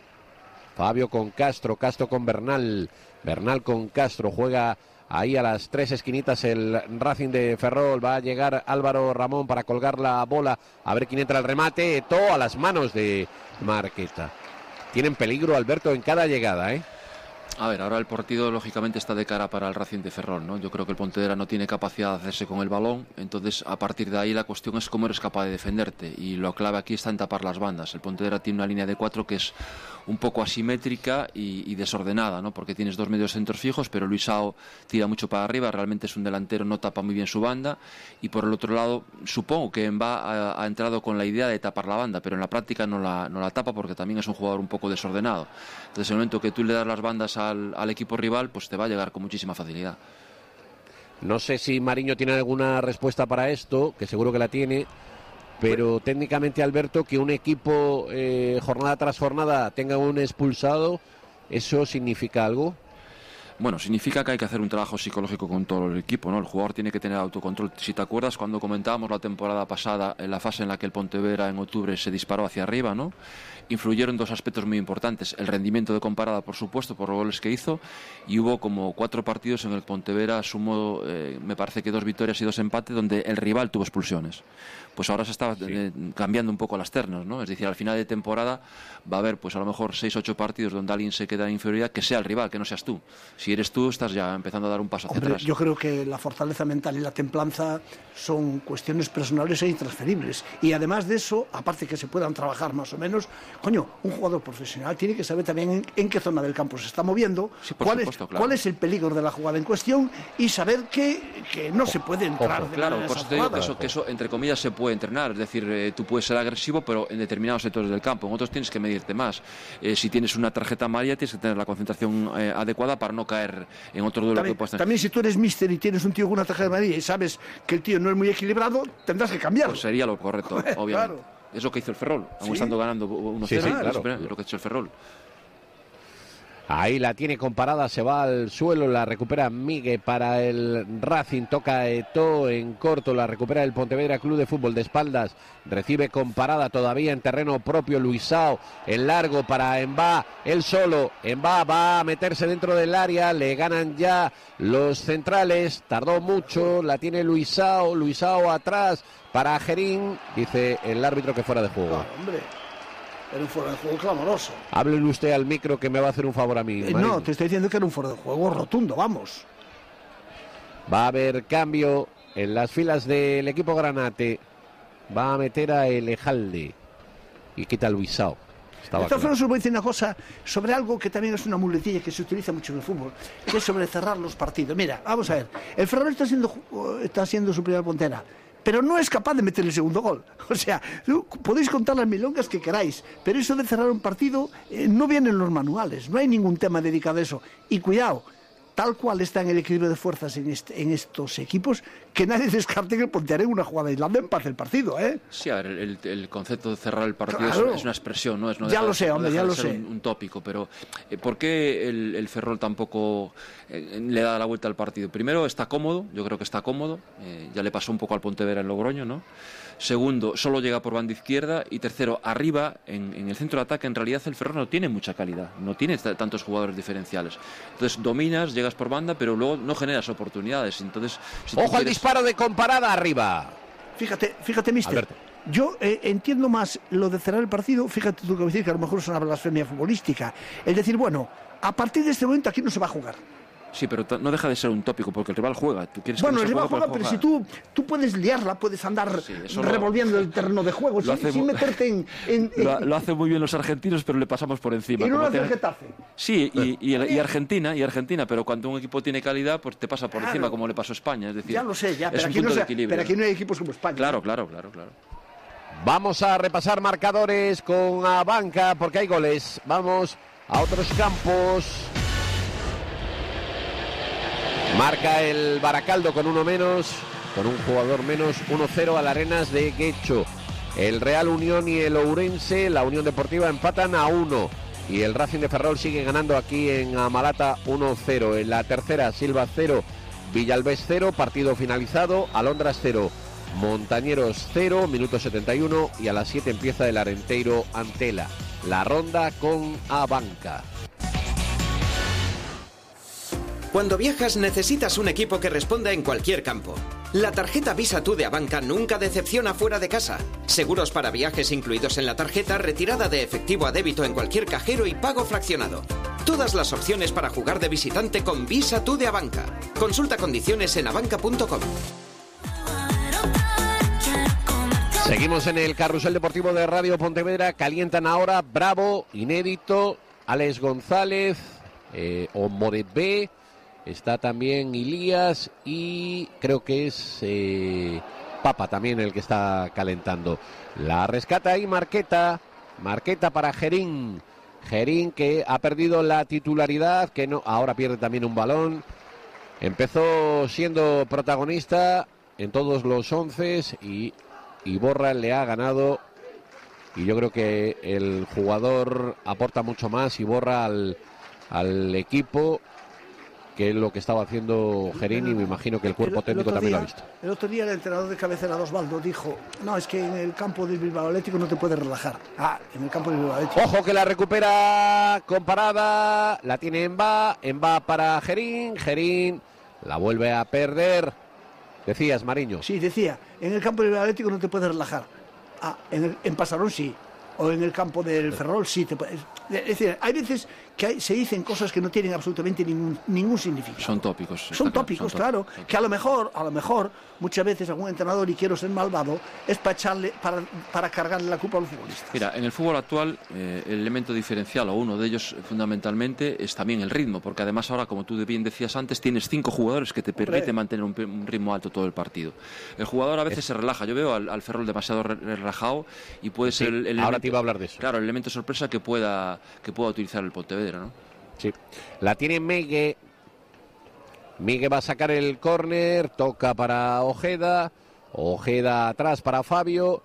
con Castro con Bernal con Castro, juega ahí a las tres esquinitas el Racing de Ferrol. Va a llegar Álvaro Ramón para colgar la bola, a ver quién entra al remate, todo a las manos de Marqueta. Tienen peligro, Alberto, en cada llegada, ¿eh? A ver, ahora el partido lógicamente está de cara para el Racing de Ferrol, ¿no? Yo creo que el Pontevedra no tiene capacidad de hacerse con el balón, entonces a partir de ahí la cuestión es cómo eres capaz de defenderte, y lo clave aquí está en tapar las bandas. El Pontevedra tiene una línea de 4 que es un poco asimétrica y desordenada, ¿no? Porque tienes dos medios centros fijos, pero Luisao tira mucho para arriba, realmente es un delantero, no tapa muy bien su banda, y por el otro lado supongo que Emba ha entrado con la idea de tapar la banda, pero en la práctica no la tapa, porque también es un jugador un poco desordenado. Entonces en el momento que tú le das las bandas al equipo rival, pues te va a llegar con muchísima facilidad. No sé si Mariño tiene alguna respuesta para esto, que seguro que la tiene, pero técnicamente, Alberto, que un equipo jornada tras jornada tenga un expulsado, ¿eso significa algo? Bueno, significa que hay que hacer un trabajo psicológico con todo el equipo, ¿no? El jugador tiene que tener autocontrol. Si te acuerdas, cuando comentábamos la temporada pasada, en la fase en la que el Pontevedra en octubre se disparó hacia arriba, ¿no? Influyeron dos aspectos muy importantes: el rendimiento de Comparada, por supuesto, por los goles que hizo, y hubo como 4 partidos en el que Pontevedra sumó, me parece que 2 victorias y 2 empates, donde el rival tuvo expulsiones. Pues ahora se está cambiando un poco las ternas, ¿no? Es decir, al final de temporada va a haber, pues a lo mejor 6-8 partidos donde alguien se queda en inferioridad, que sea el rival, que no seas tú. Si eres tú, estás ya empezando a dar un paso hacia atrás. Yo creo que la fortaleza mental y la templanza son cuestiones personales e intransferibles. Y además de eso, aparte que se puedan trabajar más o menos, coño, un jugador profesional tiene que saber también en qué zona del campo se está moviendo, sí, cuál es el peligro de la jugada en cuestión, y saber que no se puede entrar de claro, manera por eso te digo que eso entre comillas se puede entrenar. Es decir, tú puedes ser agresivo, pero en determinados sectores del campo. En otros tienes que medirte más. Si tienes una tarjeta amarilla, tienes que tener la concentración adecuada para no caer en otro duelo que puedas tener. También si tú eres míster y tienes un tío con una tarjeta amarilla y sabes que el tío no es muy equilibrado, tendrás que cambiarlo. Pues sería lo correcto, obviamente. Claro. Es lo que hizo el Ferrol, aún estando ganando 1-0, claro. Es lo que ha hecho el Ferrol. Ahí la tiene comparada, se va al suelo, la recupera Migue para el Racing, toca Eto'o en corto, la recupera el Pontevedra Club de Fútbol de espaldas, recibe comparada todavía en terreno propio Luisao, en largo para Embá, él solo, Embá va a meterse dentro del área, le ganan ya los centrales, tardó mucho, la tiene Luisao, Luisao atrás para Gerín, dice el árbitro que fuera de juego. Claro, hombre. Era un fuera de juego clamoroso. Háblele usted al micro que me va a hacer un favor a mí. No, te estoy diciendo que era un fuera de juego rotundo, vamos. Va a haber cambio en las filas del equipo granate. Va a meter a Elejalde y quita a Luisao. De todas formas, os voy a decir una cosa sobre algo que también es una muletilla que se utiliza mucho en el fútbol, que es sobre cerrar los partidos. Mira, vamos a ver. El Ferrol está siendo superior al Pontera, pero no es capaz de meter el segundo gol. O sea, podéis contar las milongas que queráis, pero eso de cerrar un partido no viene en los manuales, no hay ningún tema dedicado a eso. Y cuidado, tal cual está en el equilibrio de fuerzas en estos equipos, que nadie descarte que el Pontevedra en una jugada aislada empate el partido, ¿eh? Sí, a ver, el concepto de cerrar el partido claro. es una expresión, ¿no? Ya lo sé, hombre, ya lo sé. Un tópico, pero ¿por qué el Ferrol tampoco le da la vuelta al partido? Primero, está cómodo, yo creo que está cómodo, ya le pasó un poco al Pontevedra en Logroño, ¿no? Segundo, solo llega por banda izquierda. Y tercero, arriba, en el centro de ataque, en realidad el Ferrol no tiene mucha calidad, no tiene tantos jugadores diferenciales. Entonces dominas, llegas por banda, pero luego no generas oportunidades. Entonces, si ¡ojo al disparo de comparada arriba! Fíjate, mister. Alberto. Yo entiendo más lo de cerrar el partido, fíjate tú que decir que a lo mejor es una blasfemia futbolística. Es decir, bueno, a partir de este momento aquí no se va a jugar. Sí, pero no deja de ser un tópico, porque el rival juega. ¿Tú quieres bueno, que el rival juega, pero si tú puedes liarla, puedes andar revolviendo el terreno de juego sin meterte en... Lo hacen muy bien los argentinos, pero le pasamos por encima. ¿Y no lo hace el Getafe? Sí, y Argentina, pero cuando un equipo tiene calidad, pues te pasa por encima, como le pasó a España. Es decir, ya lo sé, es un punto de equilibrio. Pero aquí no hay equipos como España. Claro. Vamos a repasar marcadores con Abanca, porque hay goles. Vamos a otros campos. Marca el Baracaldo con uno menos, con un jugador menos, 1-0 al Arenas de Guecho. El Real Unión y el Ourense, la Unión Deportiva, empatan a 1. Y el Racing de Ferrol sigue ganando aquí en Amalata 1-0. En la tercera, Silva 0, Villalbés 0, partido finalizado, Alondras 0, Montañeros 0, minuto 71. Y a las 7 empieza el Arenteiro Antela. La ronda con Abanca. Cuando viajas necesitas un equipo que responda en cualquier campo. La tarjeta Visa Tú de Abanca nunca decepciona fuera de casa. Seguros para viajes incluidos en la tarjeta, retirada de efectivo a débito en cualquier cajero y pago fraccionado. Todas las opciones para jugar de visitante con Visa Tú de Abanca. Consulta condiciones en abanca.com. Seguimos en el carrusel deportivo de Radio Pontevedra. Calientan ahora Bravo, Inédito, Alex González, Omodebé. Está también Ilías y creo que es Papa también el que está calentando. La rescata ahí Marqueta para Gerín. Gerín que ha perdido la titularidad, que no, ahora pierde también un balón. Empezó siendo protagonista en todos los 11 y Iborra le ha ganado. Y yo creo que el jugador aporta mucho más, Iborra, al equipo, que es lo que estaba haciendo Gerín, y me imagino que el cuerpo técnico también lo ha visto. El otro día el entrenador de cabecera, Osvaldo, dijo: no, es que en el campo del Bilbao Atlético no te puedes relajar. En el campo del Bilbao Atlético. Ojo que la recupera con parada, la tiene Embá para Gerín la vuelve a perder. Decías, Mariño. Sí, decía, en el campo del Bilbao Atlético no te puedes relajar. En Pasarón sí, o en el campo del Ferrol sí te puedes. Es decir, hay veces que se dicen cosas que no tienen absolutamente ningún significado. Son tópicos. Son tópicos, claro. Que a lo mejor, muchas veces algún entrenador, y quiero ser malvado, es para cargarle la culpa a los futbolistas. Mira, en el fútbol actual, el elemento diferencial, o uno de ellos fundamentalmente, es también el ritmo, porque además ahora, como tú bien decías antes, tienes 5 jugadores que te permiten mantener un ritmo alto todo el partido. El jugador a veces se relaja. Yo veo al Ferrol demasiado relajado, y puede ser el elemento, ahora te iba a hablar de eso. Claro, el elemento sorpresa que pueda utilizar el Pontevedra, ¿no? Sí. La tiene Migue. Migue va a sacar el córner, toca para Ojeda atrás para Fabio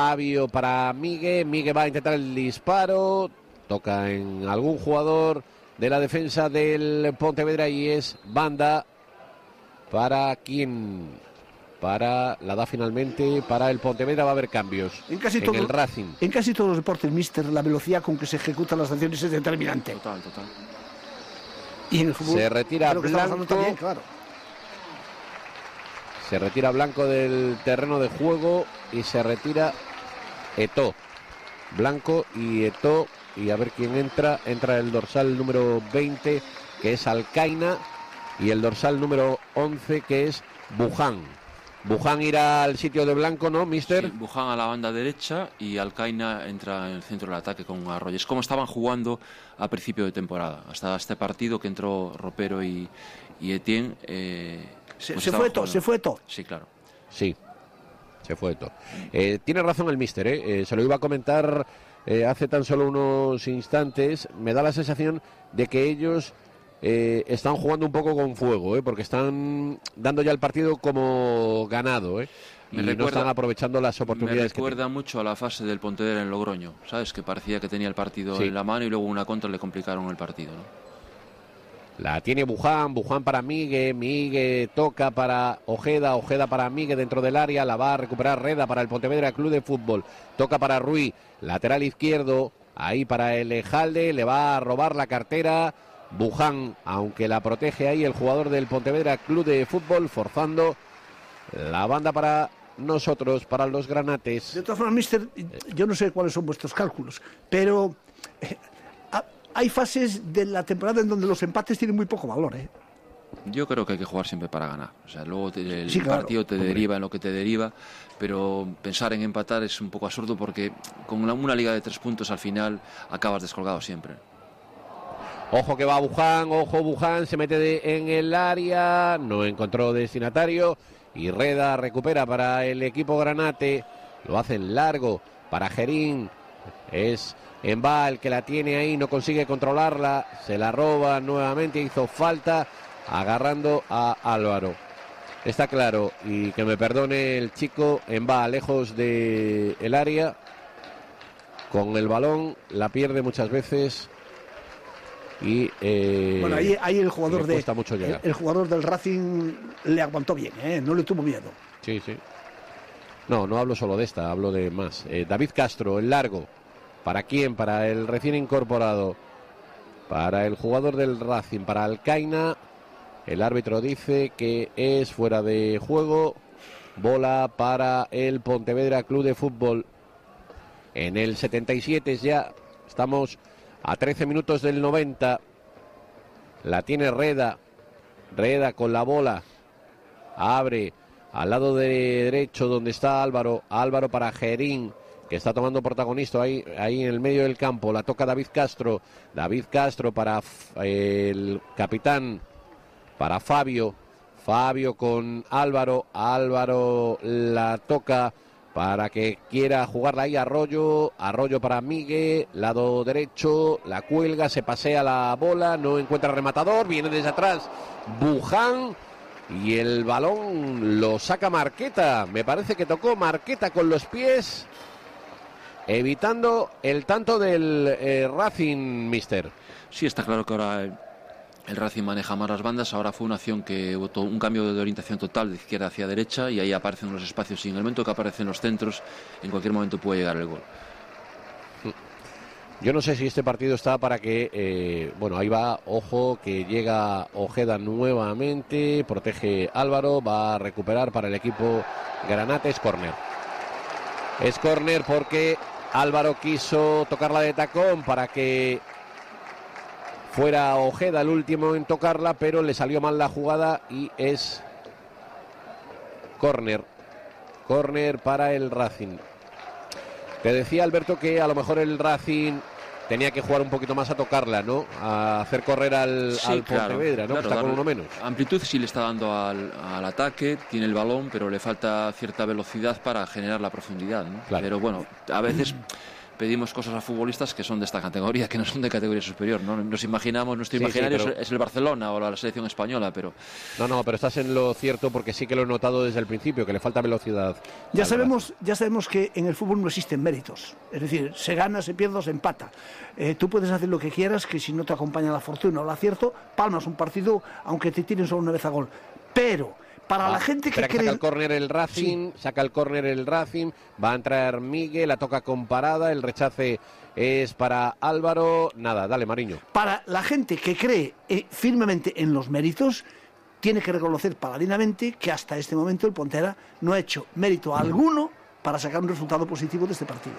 para Migue va a intentar el disparo, toca en algún jugador, de la defensa del Pontevedra y es banda para quien... la da finalmente para el Pontevedra. Va a haber cambios en el Racing. En casi todos los deportes, mister, la velocidad con que se ejecutan las acciones es determinante. Total. Y en el fútbol, se retira Blanco también, claro. Se retira Blanco del terreno de juego y se retira Eto'o. Blanco y Eto'o, y a ver quién entra el dorsal número 20, que es Alcaina, y el dorsal número 11, que es Buján. Buján irá al sitio de Blanco, ¿no, mister? Sí, Buján a la banda derecha y Alcaina entra en el centro del ataque con Arroyo. Es como estaban jugando a principio de temporada, hasta este partido que entró Ropero y Etienne. Se fue todo. Sí, claro. Sí, se fue todo. Tiene razón el míster, se lo iba a comentar hace tan solo unos instantes. Me da la sensación de que ellos están jugando un poco con fuego, porque están dando ya el partido como ganado, y no están aprovechando las oportunidades. Me recuerda mucho a la fase del Pontevedra en Logroño, ¿sabes? Que parecía que tenía el partido en la mano y luego una contra le complicaron el partido, ¿no? La tiene Buján para Migue toca para Ojeda para Migue dentro del área, la va a recuperar Reda para el Pontevedra Club de Fútbol, toca para Ruiz, lateral izquierdo, ahí para el Ejalde, le va a robar la cartera Buján, aunque la protege ahí el jugador del Pontevedra Club de Fútbol, forzando la banda para nosotros, para los granates. De todas formas, mister, yo no sé cuáles son vuestros cálculos, pero hay fases de la temporada en donde los empates tienen muy poco valor, Yo creo que hay que jugar siempre para ganar. O sea, luego el partido te deriva en lo que te deriva, pero pensar en empatar es un poco absurdo porque con una liga de 3 puntos al final acabas descolgado siempre. Ojo que va Buján, se mete en el área, no encontró destinatario y Reda recupera para el equipo granate, lo hacen largo para Gerín, es Emba el que la tiene ahí, no consigue controlarla, se la roba nuevamente, hizo falta agarrando a Álvaro. Está claro, y que me perdone el chico, Emba lejos del área, con el balón, la pierde muchas veces. Y bueno, ahí el jugador el jugador del Racing le aguantó bien, no le tuvo miedo. Sí. No hablo solo de esta, hablo de más. David Castro, el largo. ¿Para quién? Para el recién incorporado. Para el jugador del Racing, para Alcaina. El árbitro dice que es fuera de juego. Bola para el Pontevedra Club de Fútbol. En el 77 ya estamos a 13 minutos del 90. La tiene Reda con la bola. Abre al lado derecho donde está Álvaro para Gerín, que está tomando protagonista ahí en el medio del campo. La toca David Castro para el capitán, para Fabio con Álvaro la toca para que quiera jugarla ahí Arroyo para Migue, lado derecho, la cuelga, se pasea la bola, no encuentra rematador, viene desde atrás Buján y el balón lo saca Marqueta. Me parece que tocó Marqueta con los pies, evitando el tanto del Racing, mister. Sí, está claro que ahora el Racing maneja más las bandas. Ahora fue una acción que votó un cambio de orientación total de izquierda hacia derecha y ahí aparecen los espacios y en el momento que aparecen los centros en cualquier momento puede llegar el gol. Yo no sé si este partido está para que ahí va, ojo, que llega Ojeda nuevamente, protege Álvaro, va a recuperar para el equipo Granate. Es córner porque Álvaro quiso tocarla de tacón para que fuera Ojeda el último en tocarla, pero le salió mal la jugada y es córner para el Racing. Te decía, Alberto, que a lo mejor el Racing tenía que jugar un poquito más a tocarla, ¿no? A hacer correr al Pontevedra, ¿no? Claro, está con uno menos. Amplitud sí le está dando al ataque, tiene el balón, pero le falta cierta velocidad para generar la profundidad, ¿no? Claro. Pero bueno, a veces pedimos cosas a futbolistas que son de esta categoría, que no son de categoría superior, ¿no? Nos imaginamos, nuestro imaginario pero... es el Barcelona o la selección española, pero... No, pero estás en lo cierto, porque sí que lo he notado desde el principio, que le falta velocidad. Ya sabemos que en el fútbol no existen méritos, es decir, se gana, se pierde o se empata. Tú puedes hacer lo que quieras, que si no te acompaña la fortuna o el acierto, palmas un partido aunque te tiren solo una vez a gol, pero... Para la gente que cree... Saca el córner el Racing, va a entrar Miguel, la toca con parada, el rechace es para Álvaro. Nada, dale, Mariño. Para la gente que cree firmemente en los méritos, tiene que reconocer paladinamente que hasta este momento el Pontevedra no ha hecho mérito alguno para sacar un resultado positivo de este partido.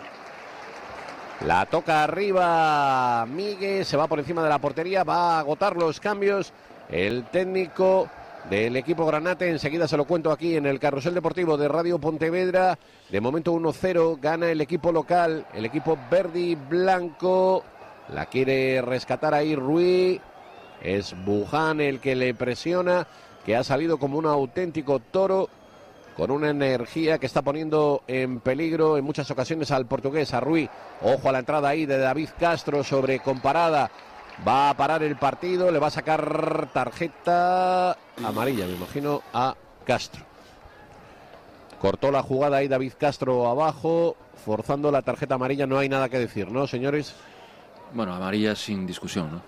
La toca arriba Miguel, se va por encima de la portería, va a agotar los cambios el técnico del equipo granate. Enseguida se lo cuento aquí en el Carrusel Deportivo de Radio Pontevedra. De momento 1-0, gana el equipo local, el equipo verde y blanco. La quiere rescatar ahí Ruiz. Es Buján el que le presiona, que ha salido como un auténtico toro, con una energía que está poniendo en peligro en muchas ocasiones al portugués, a Ruiz. Ojo a la entrada ahí de David Castro sobre Comparada. Va a parar el partido, le va a sacar tarjeta amarilla, me imagino, a Castro. Cortó la jugada ahí David Castro abajo, forzando la tarjeta amarilla. No hay nada que decir, ¿no, señores? Bueno, amarilla sin discusión, ¿no?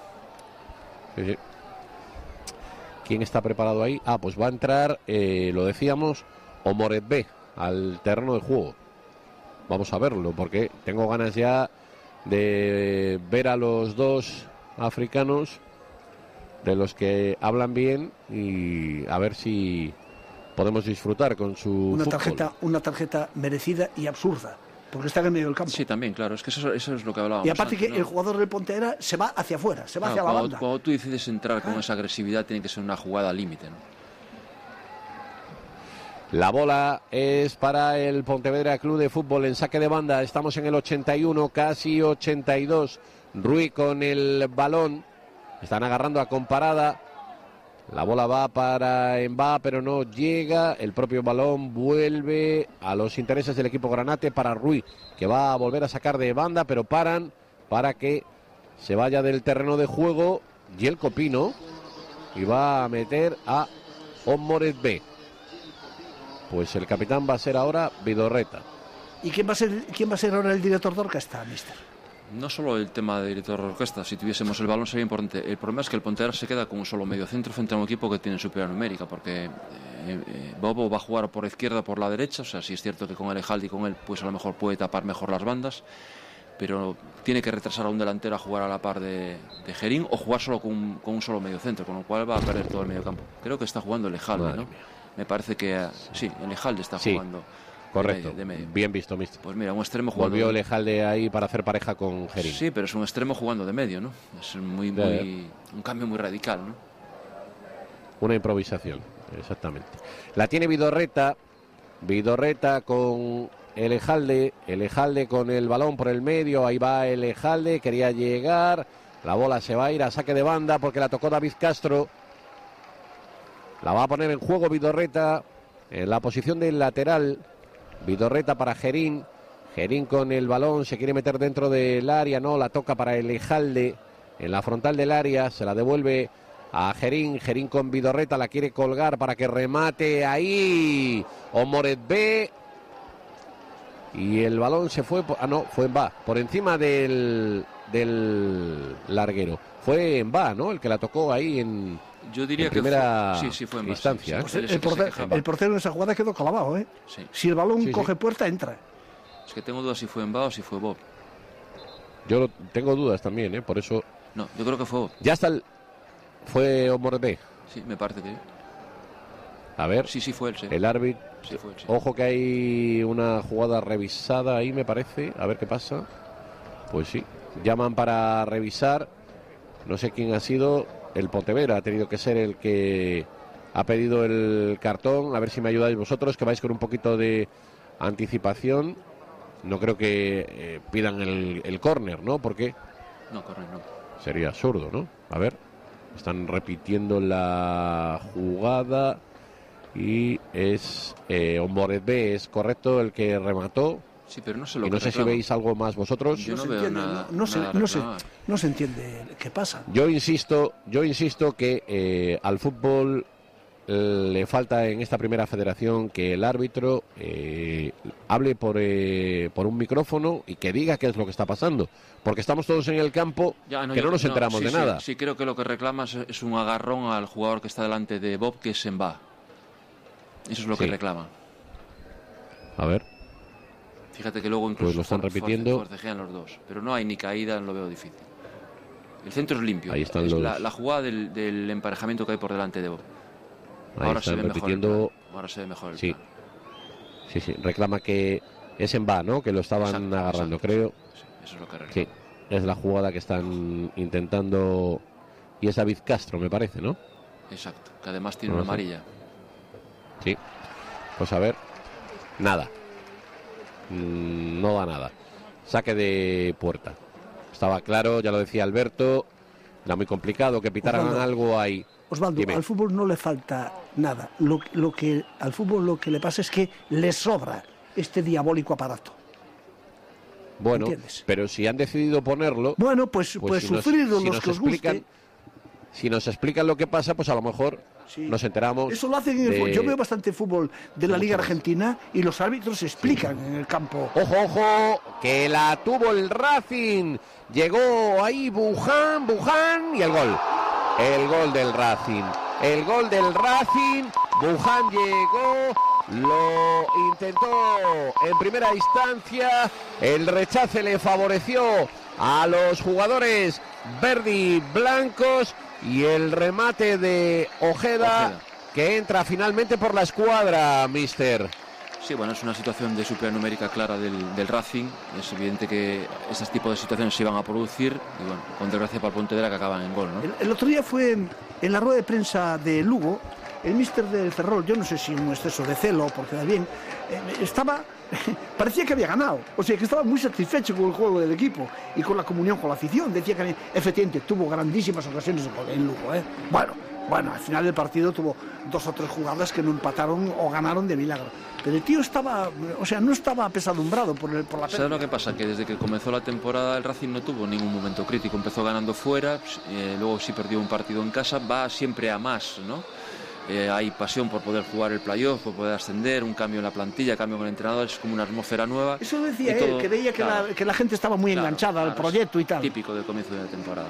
Sí. ¿Quién está preparado ahí? Pues va a entrar, lo decíamos, Omoret B al terreno de juego. Vamos a verlo, porque tengo ganas ya de ver a los dos africanos, de los que hablan bien, y a ver si podemos disfrutar con su fútbol. Una tarjeta merecida y absurda, porque está en el medio del campo. Sí, también, claro, es que eso es lo que hablábamos. Y aparte antes, que ¿no? El jugador del Pontevedra se va hacia afuera, se va hacia la banda. Cuando tú decides entrar con esa agresividad, tiene que ser una jugada límite, ¿no? La bola es para el Pontevedra Club de Fútbol en saque de banda. Estamos en el 81, casi 82. Ruiz con el balón. Están agarrando a Comparada. La bola va para Embá, pero no llega. El propio balón vuelve a los intereses del equipo granate para Ruiz, que va a volver a sacar de banda, pero paran para que se vaya del terreno de juego Yelko Pino y va a meter a Omoret B. Pues el capitán va a ser ahora Vidorreta. ¿Y quién va a ser ahora el director de orquesta, mister? No solo el tema de director de orquesta, si tuviésemos el balón sería importante. El problema es que el Pontevedra se queda con un solo mediocentro frente a un equipo que tiene superioridad numérica, porque Bobo va a jugar por izquierda o por la derecha. O sea, sí es cierto que con el Ejaldi, con él, pues a lo mejor puede tapar mejor las bandas, pero tiene que retrasar a un delantero a jugar a la par de Gerín, o jugar solo con un solo mediocentro, con lo cual va a perder todo el mediocampo. Creo que está jugando el Ejaldi, ¿no? Me parece que sí, el Ejalde está jugando. Correcto, de medio. Bien visto, mister. Pues mira, un extremo jugando. Volvió el Ejalde ahí para hacer pareja con Gerín. Sí, pero es un extremo jugando de medio, ¿no? Es un cambio muy radical, ¿no? Una improvisación, exactamente. La tiene Vidorreta con el Ejalde con el balón por el medio. Ahí va el Ejalde, quería llegar. La bola se va a ir a saque de banda porque la tocó David Castro. La va a poner en juego Vidorreta en la posición del lateral. Vidorreta para Gerín. Gerín con el balón, se quiere meter dentro del área, no, la toca para el Ejalde en la frontal del área, se la devuelve a Gerín. Gerín con Vidorreta, la quiere colgar para que remate ahí Omoret B. Y el balón se fue, fue en va, por encima del larguero. Fue en va, ¿no? El que la tocó ahí en... Yo diría en primera sí, fue en instancia. Sí. El portero en esa jugada quedó clavado, ¿eh? Sí. Si el balón coge puerta, entra. Es que tengo dudas si fue en va o si fue Bob. Yo tengo dudas también, ¿eh? Por eso... No, yo creo que fue Bob. Ya está fue Omoret B. Sí, me parece que... A ver. Sí, fue él, sí. El árbitro... Sí, fue él, sí. Ojo que hay una jugada revisada ahí, me parece. A ver qué pasa. Pues sí. Llaman para revisar. No sé quién ha sido. El Pontevedra ha tenido que ser el que ha pedido el cartón. A ver si me ayudáis vosotros, que vais con un poquito de anticipación. No creo que pidan el córner, ¿no? Porque no, córner no. Sería absurdo, ¿no? A ver, están repitiendo la jugada y es Omoret B, es correcto el que remató. Sí, pero no sé lo y que no sé reclama. si veis algo más vosotros. Yo no se veo entiende, nada. no se entiende qué pasa. Yo insisto que al fútbol le falta en esta primera federación que el árbitro hable por un micrófono y que diga qué es lo que está pasando, porque estamos todos en el campo que no nos enteramos de nada. Sí, creo que lo que reclama es un agarrón al jugador que está delante de Bob, que es Sembá. Eso es lo que reclama. A ver. Fíjate que luego incluso Pues lo están repitiendo. forcejean los dos, pero no hay ni caída, lo veo difícil. El centro es limpio. Ahí están es los... la jugada del emparejamiento que hay por delante de Bob. Ahí Ahora están se ve repitiendo. mejor el plan. Ahora se ve mejor el Sí. plan. Sí, reclama que es en va, ¿no? Que lo estaban agarrando, creo. Sí, eso es lo que reclama. Sí, es la jugada que están intentando. Y es David Castro, me parece, ¿no? Exacto, que además tiene No una lo sé. amarilla. Sí. Pues a ver. Nada. No da nada. Saque de puerta. Estaba claro, ya lo decía Alberto. Era muy complicado que pitaran Osvaldo, algo ahí. Osvaldo, Dime. al fútbol no le falta nada. Al fútbol lo que le pasa es que le sobra este diabólico aparato. Bueno, ¿Entiendes? pero si han decidido ponerlo. Bueno, pues si sufrirlo si los nos que os guste. Si nos explican lo que pasa, pues a lo mejor Sí. nos enteramos. Eso lo hacen en el fútbol. Yo veo bastante fútbol de la Liga Argentina y los árbitros explican en el campo. Ojo, ojo, que la tuvo el Racing. Llegó ahí Buján y el gol. El gol del Racing. El gol del Racing. Buján llegó. Lo intentó en primera instancia. El rechace le favoreció a los jugadores verdi blancos. Y el remate de Ojeda, que entra finalmente por la escuadra, mister. Sí, bueno, es una situación de supernumérica clara del Racing. Es evidente que estos tipos de situaciones se iban a producir. Y bueno, con desgracia para el Pontevedra, que acaban en gol, ¿no? El otro día fue en la rueda de prensa de Lugo, el míster del Ferrol, yo no sé si un exceso de celo, porque da bien, parecía que había ganado, o sea que estaba muy satisfecho con el juego del equipo y con la comunión con la afición. Decía que efectivamente tuvo grandísimas ocasiones de gol en Lugo, ¿eh? Bueno, al final del partido tuvo 2 o 3 jugadas que no empataron o ganaron de milagro. Pero el tío estaba, o sea, no estaba apesadumbrado por la pérdida. ¿Sabes lo que pasa? Que desde que comenzó la temporada el Racing no tuvo ningún momento crítico. Empezó ganando fuera, luego sí perdió un partido en casa, va siempre a más, ¿no? Hay pasión por poder jugar el playoff, por poder ascender, un cambio en la plantilla, cambio con el entrenador, es como una atmósfera nueva. Eso decía Y él, todo, que veía que la gente estaba muy enganchada al proyecto y tal. Típico del comienzo de la temporada.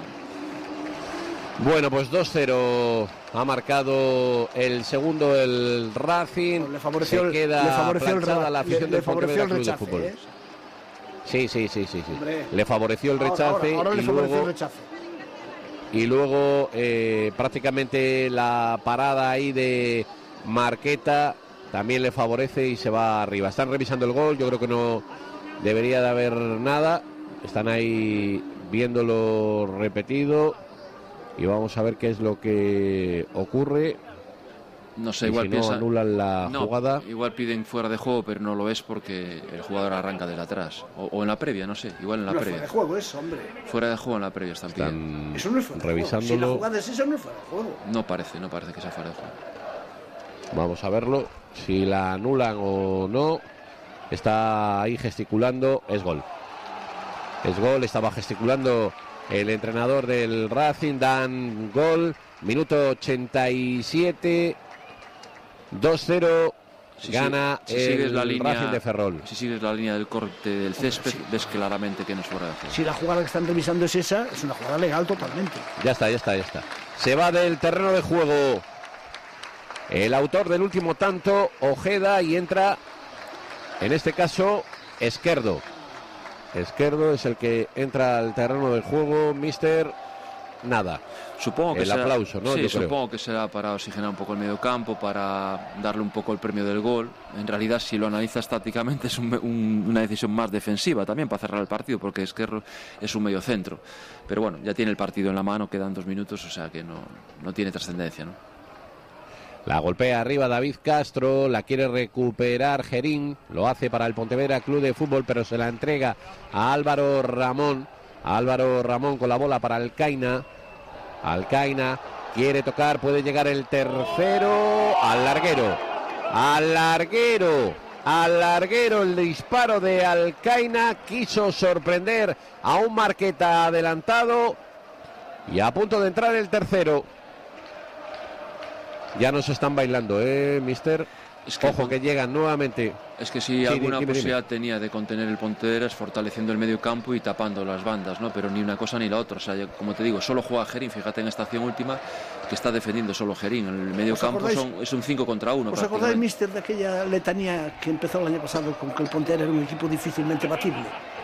Bueno, pues 2-0 ha marcado el segundo el Racing. Le favoreció, se queda planchada la afición del favoreció el Pontevedra Club rechace, de Fútbol. Sí. Hombre. Le favoreció el rechace. Ahora le favoreció el rechace. Y luego prácticamente la parada ahí de Marqueta también le favorece y se va arriba. Están revisando el gol, yo creo que no debería de haber nada. Están ahí viéndolo repetido y vamos a ver qué es lo que ocurre. No sé, Y igual si piensa... no anulan la jugada. Igual piden fuera de juego, pero no lo es porque el jugador arranca desde atrás. O en la previa, no sé, igual en la previa. Fuera de juego eso, hombre. Fuera de juego en la previa están pidiendo. Están Eso no es fuera de juego. revisándolo. Si la jugada es esa, no es fuera de juego. No parece que sea fuera de juego. Vamos a verlo, si la anulan o no. Está ahí gesticulando, es gol. Es gol, estaba gesticulando el entrenador del Racing, dan gol, minuto 87, 2-0, gana el Racing de Ferrol. Si sigues la línea del corte del césped, ves claramente que no es fuera de juego. Si la jugada que están revisando es esa, es una jugada legal totalmente. Ya está. Se va del terreno de juego el autor del último tanto, Ojeda, y entra, en este caso, Esquerdo. Esquerdo es el que entra al terreno del juego, mister. Nada. Supongo que el aplauso, ¿no? Sí, Yo creo. supongo que será para oxigenar un poco el medio campo, para darle un poco el premio del gol. En realidad, si lo analizas tácticamente, es una decisión más defensiva también para cerrar el partido, porque Esquerdo es un medio centro. Pero bueno, ya tiene el partido en la mano, quedan 2 minutos, o sea que no tiene trascendencia, ¿no? La golpea arriba David Castro, la quiere recuperar Gerín, lo hace para el Pontevedra Club de Fútbol, pero se la entrega a Álvaro Ramón. Álvaro Ramón con la bola para Alcaina. Alcaina quiere tocar, puede llegar el tercero al larguero. Al larguero. al larguero el disparo de Alcaina, quiso sorprender a un Marqueta adelantado y a punto de entrar el tercero. Ya nos están bailando, mister. Es que, ojo que llegan nuevamente. Es que si alguna posibilidad tenía de contener el Pontevedra es fortaleciendo el medio campo y tapando las bandas, ¿no? Pero ni una cosa ni la otra. O sea, como te digo, solo juega Gerín. Fíjate en esta acción última que está defendiendo solo Gerín. En el medio campo es un 5 contra 1. ¿Os acordáis, mister, de aquella letanía que empezó el año pasado con que el Pontevedra era un equipo difícilmente batible?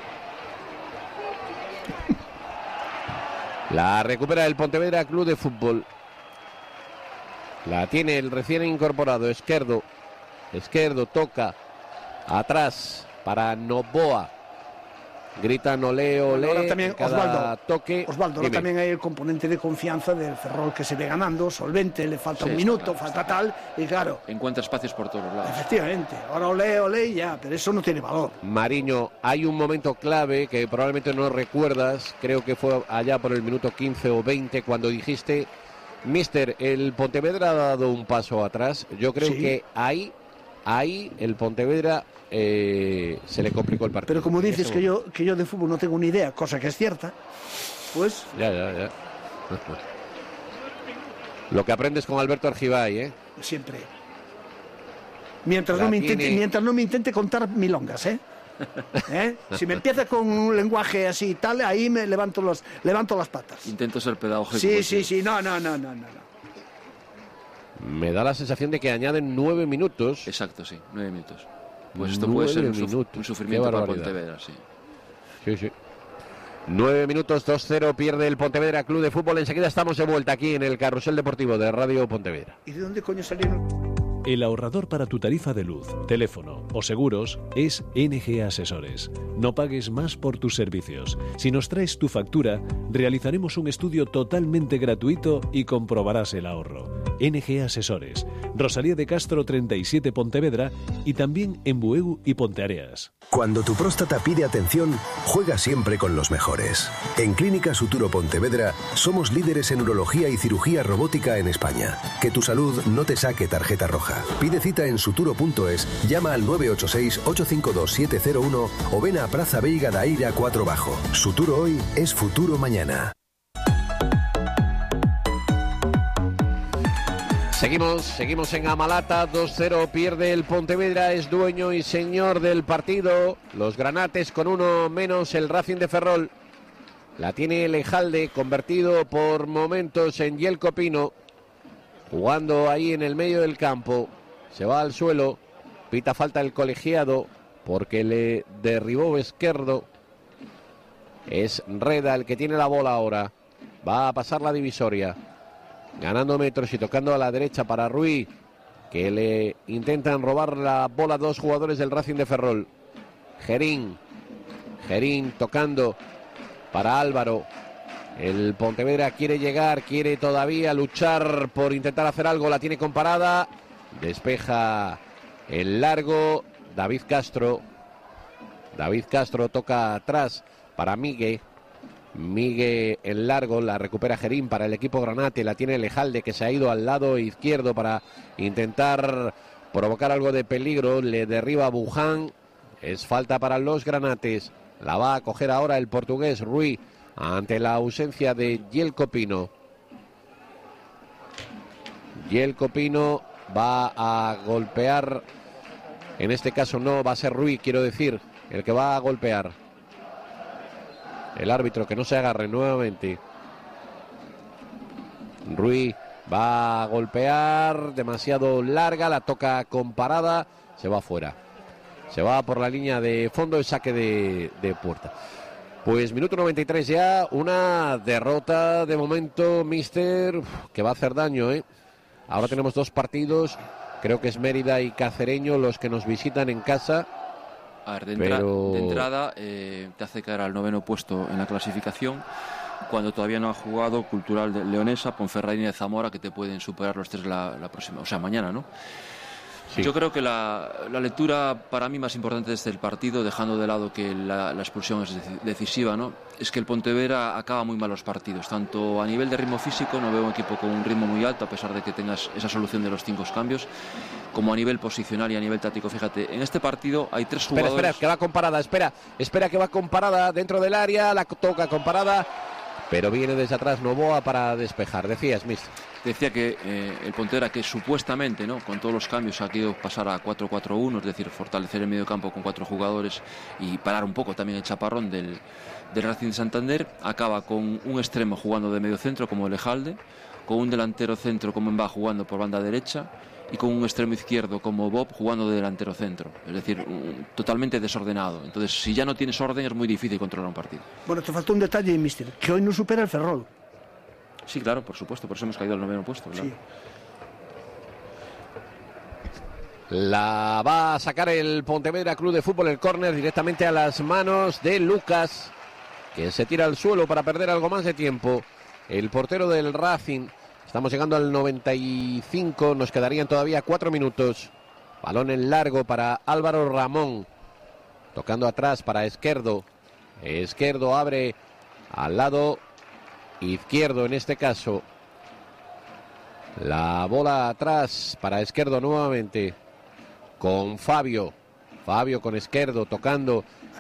La recupera el Pontevedra Club de Fútbol. La tiene el recién incorporado Esquerdo. Esquerdo toca atrás para Novoa. Gritan olé, olé. Ahora también cada toque. Osvaldo, ahora también hay el componente de confianza del Ferrol, que se ve ganando, solvente, le falta un minuto, falta tal, y claro. Encuentra espacios por todos lados. Efectivamente, ahora olé, olé y ya, pero eso no tiene valor. Mariño, hay un momento clave que probablemente no recuerdas, creo que fue allá por el minuto 15 o 20, cuando dijiste: mister, el Pontevedra ha dado un paso atrás. Yo creo que ahí el Pontevedra se le complicó el partido. Pero como dices que yo de fútbol no tengo ni idea, cosa que es cierta, pues... Ya. Lo que aprendes con Alberto Argibay, Siempre. Mientras no me intente contar milongas, Si me empieza con un lenguaje así y tal, ahí me levanto las patas. Intento ser pedagógico. Sí, no. Me da la sensación de que añaden 9 minutos. Exacto, sí, 9 minutos. Pues esto puede ser un sufrimiento para Pontevedra, sí. Sí. 9 minutos, 2-0, pierde el Pontevedra Club de Fútbol. Enseguida estamos de vuelta aquí en el Carrusel Deportivo de Radio Pontevedra. ¿Y de dónde coño salieron? El ahorrador para tu tarifa de luz, teléfono o seguros es NG Asesores. No pagues más por tus servicios. Si nos traes tu factura, realizaremos un estudio totalmente gratuito y comprobarás el ahorro. NG Asesores, Rosalía de Castro 37 Pontevedra y también en Bueu y Ponteareas. Cuando tu próstata pide atención, juega siempre con los mejores. En Clínica Suturo Pontevedra somos líderes en urología y cirugía robótica en España. Que tu salud no te saque tarjeta roja. Pide cita en suturo.es, llama al 986-852-701 o ven a Praza Veiga da Eira 4 Bajo. Suturo hoy es futuro mañana. Seguimos en Amalata, 2-0, pierde el Pontevedra, es dueño y señor del partido. Los granates con uno menos el Racing de Ferrol. La tiene Lejalde, convertido por momentos en Yelko Pino. Jugando ahí en el medio del campo, se va al suelo, pita falta el colegiado porque le derribó Esquerdo. Es Reda el que tiene la bola ahora, va a pasar la divisoria, ganando metros y tocando a la derecha para Ruiz, que le intentan robar la bola a dos jugadores del Racing de Ferrol. Gerín tocando para Álvaro. El Pontevedra quiere llegar, quiere todavía luchar por intentar hacer algo, la tiene con parada, despeja el largo, David Castro toca atrás para Migue en largo, la recupera Gerín para el equipo granate, la tiene Lejalde que se ha ido al lado izquierdo para intentar provocar algo de peligro, le derriba Buján, es falta para los granates, la va a coger ahora el portugués Ruiz, ante la ausencia de Yelko Pino. Yelko Pino va a golpear, en este caso no, va a ser Ruiz, quiero decir, el que va a golpear. El árbitro que no se agarre nuevamente. Ruiz va a golpear, demasiado larga, la toca con parada, se va fuera. Se va por la línea de fondo, el saque de puerta. Pues minuto 93 ya, una derrota de momento, mister, que va a hacer daño, Ahora tenemos dos partidos, creo que es Mérida y Cacereño los que nos visitan en casa. A ver, de entrada te hace caer al 9º puesto en la clasificación, cuando todavía no ha jugado Cultural de Leonesa, Ponferradina de Zamora, que te pueden superar los tres la próxima, o sea, mañana, ¿no? Sí. Yo creo que la lectura para mí más importante de este partido, dejando de lado que la expulsión es decisiva, ¿no?, es que el Pontevedra acaba muy mal los partidos, tanto a nivel de ritmo físico, no veo un equipo con un ritmo muy alto a pesar de que tengas esa solución de los 5 cambios, como a nivel posicional y a nivel táctico. Fíjate, en este partido hay 3 jugadores... Espera, que va con parada, espera que va con parada dentro del área, la toca con parada, pero viene desde atrás Novoa para despejar. Decías, mister. Decía que el Pontevedra, que supuestamente, ¿no?, con todos los cambios ha querido pasar a 4-4-1, es decir, fortalecer el medio campo con 4 jugadores y parar un poco también el chaparrón del Racing de Santander, acaba con un extremo jugando de medio centro como Elejalde, con un delantero centro como Mbá jugando por banda derecha y con un extremo izquierdo como Bob jugando de delantero centro, es decir, totalmente desordenado. Entonces, si ya no tienes orden, es muy difícil controlar un partido. Bueno, te faltó un detalle, mister, que hoy no supera el Ferrol. Sí, claro, por supuesto, por eso hemos caído al 9º puesto, claro. Sí. La va a sacar el Pontevedra Club de Fútbol, el córner directamente a las manos de Lucas, que se tira al suelo para perder algo más de tiempo. El portero del Racing. Estamos llegando al 95, nos quedarían todavía 4 minutos. Balón en largo para Álvaro Ramón, tocando atrás para Esquerdo. Esquerdo abre al lado izquierdo en este caso. La bola atrás para Esquerdo nuevamente con Fabio. Fabio con Esquerdo tocando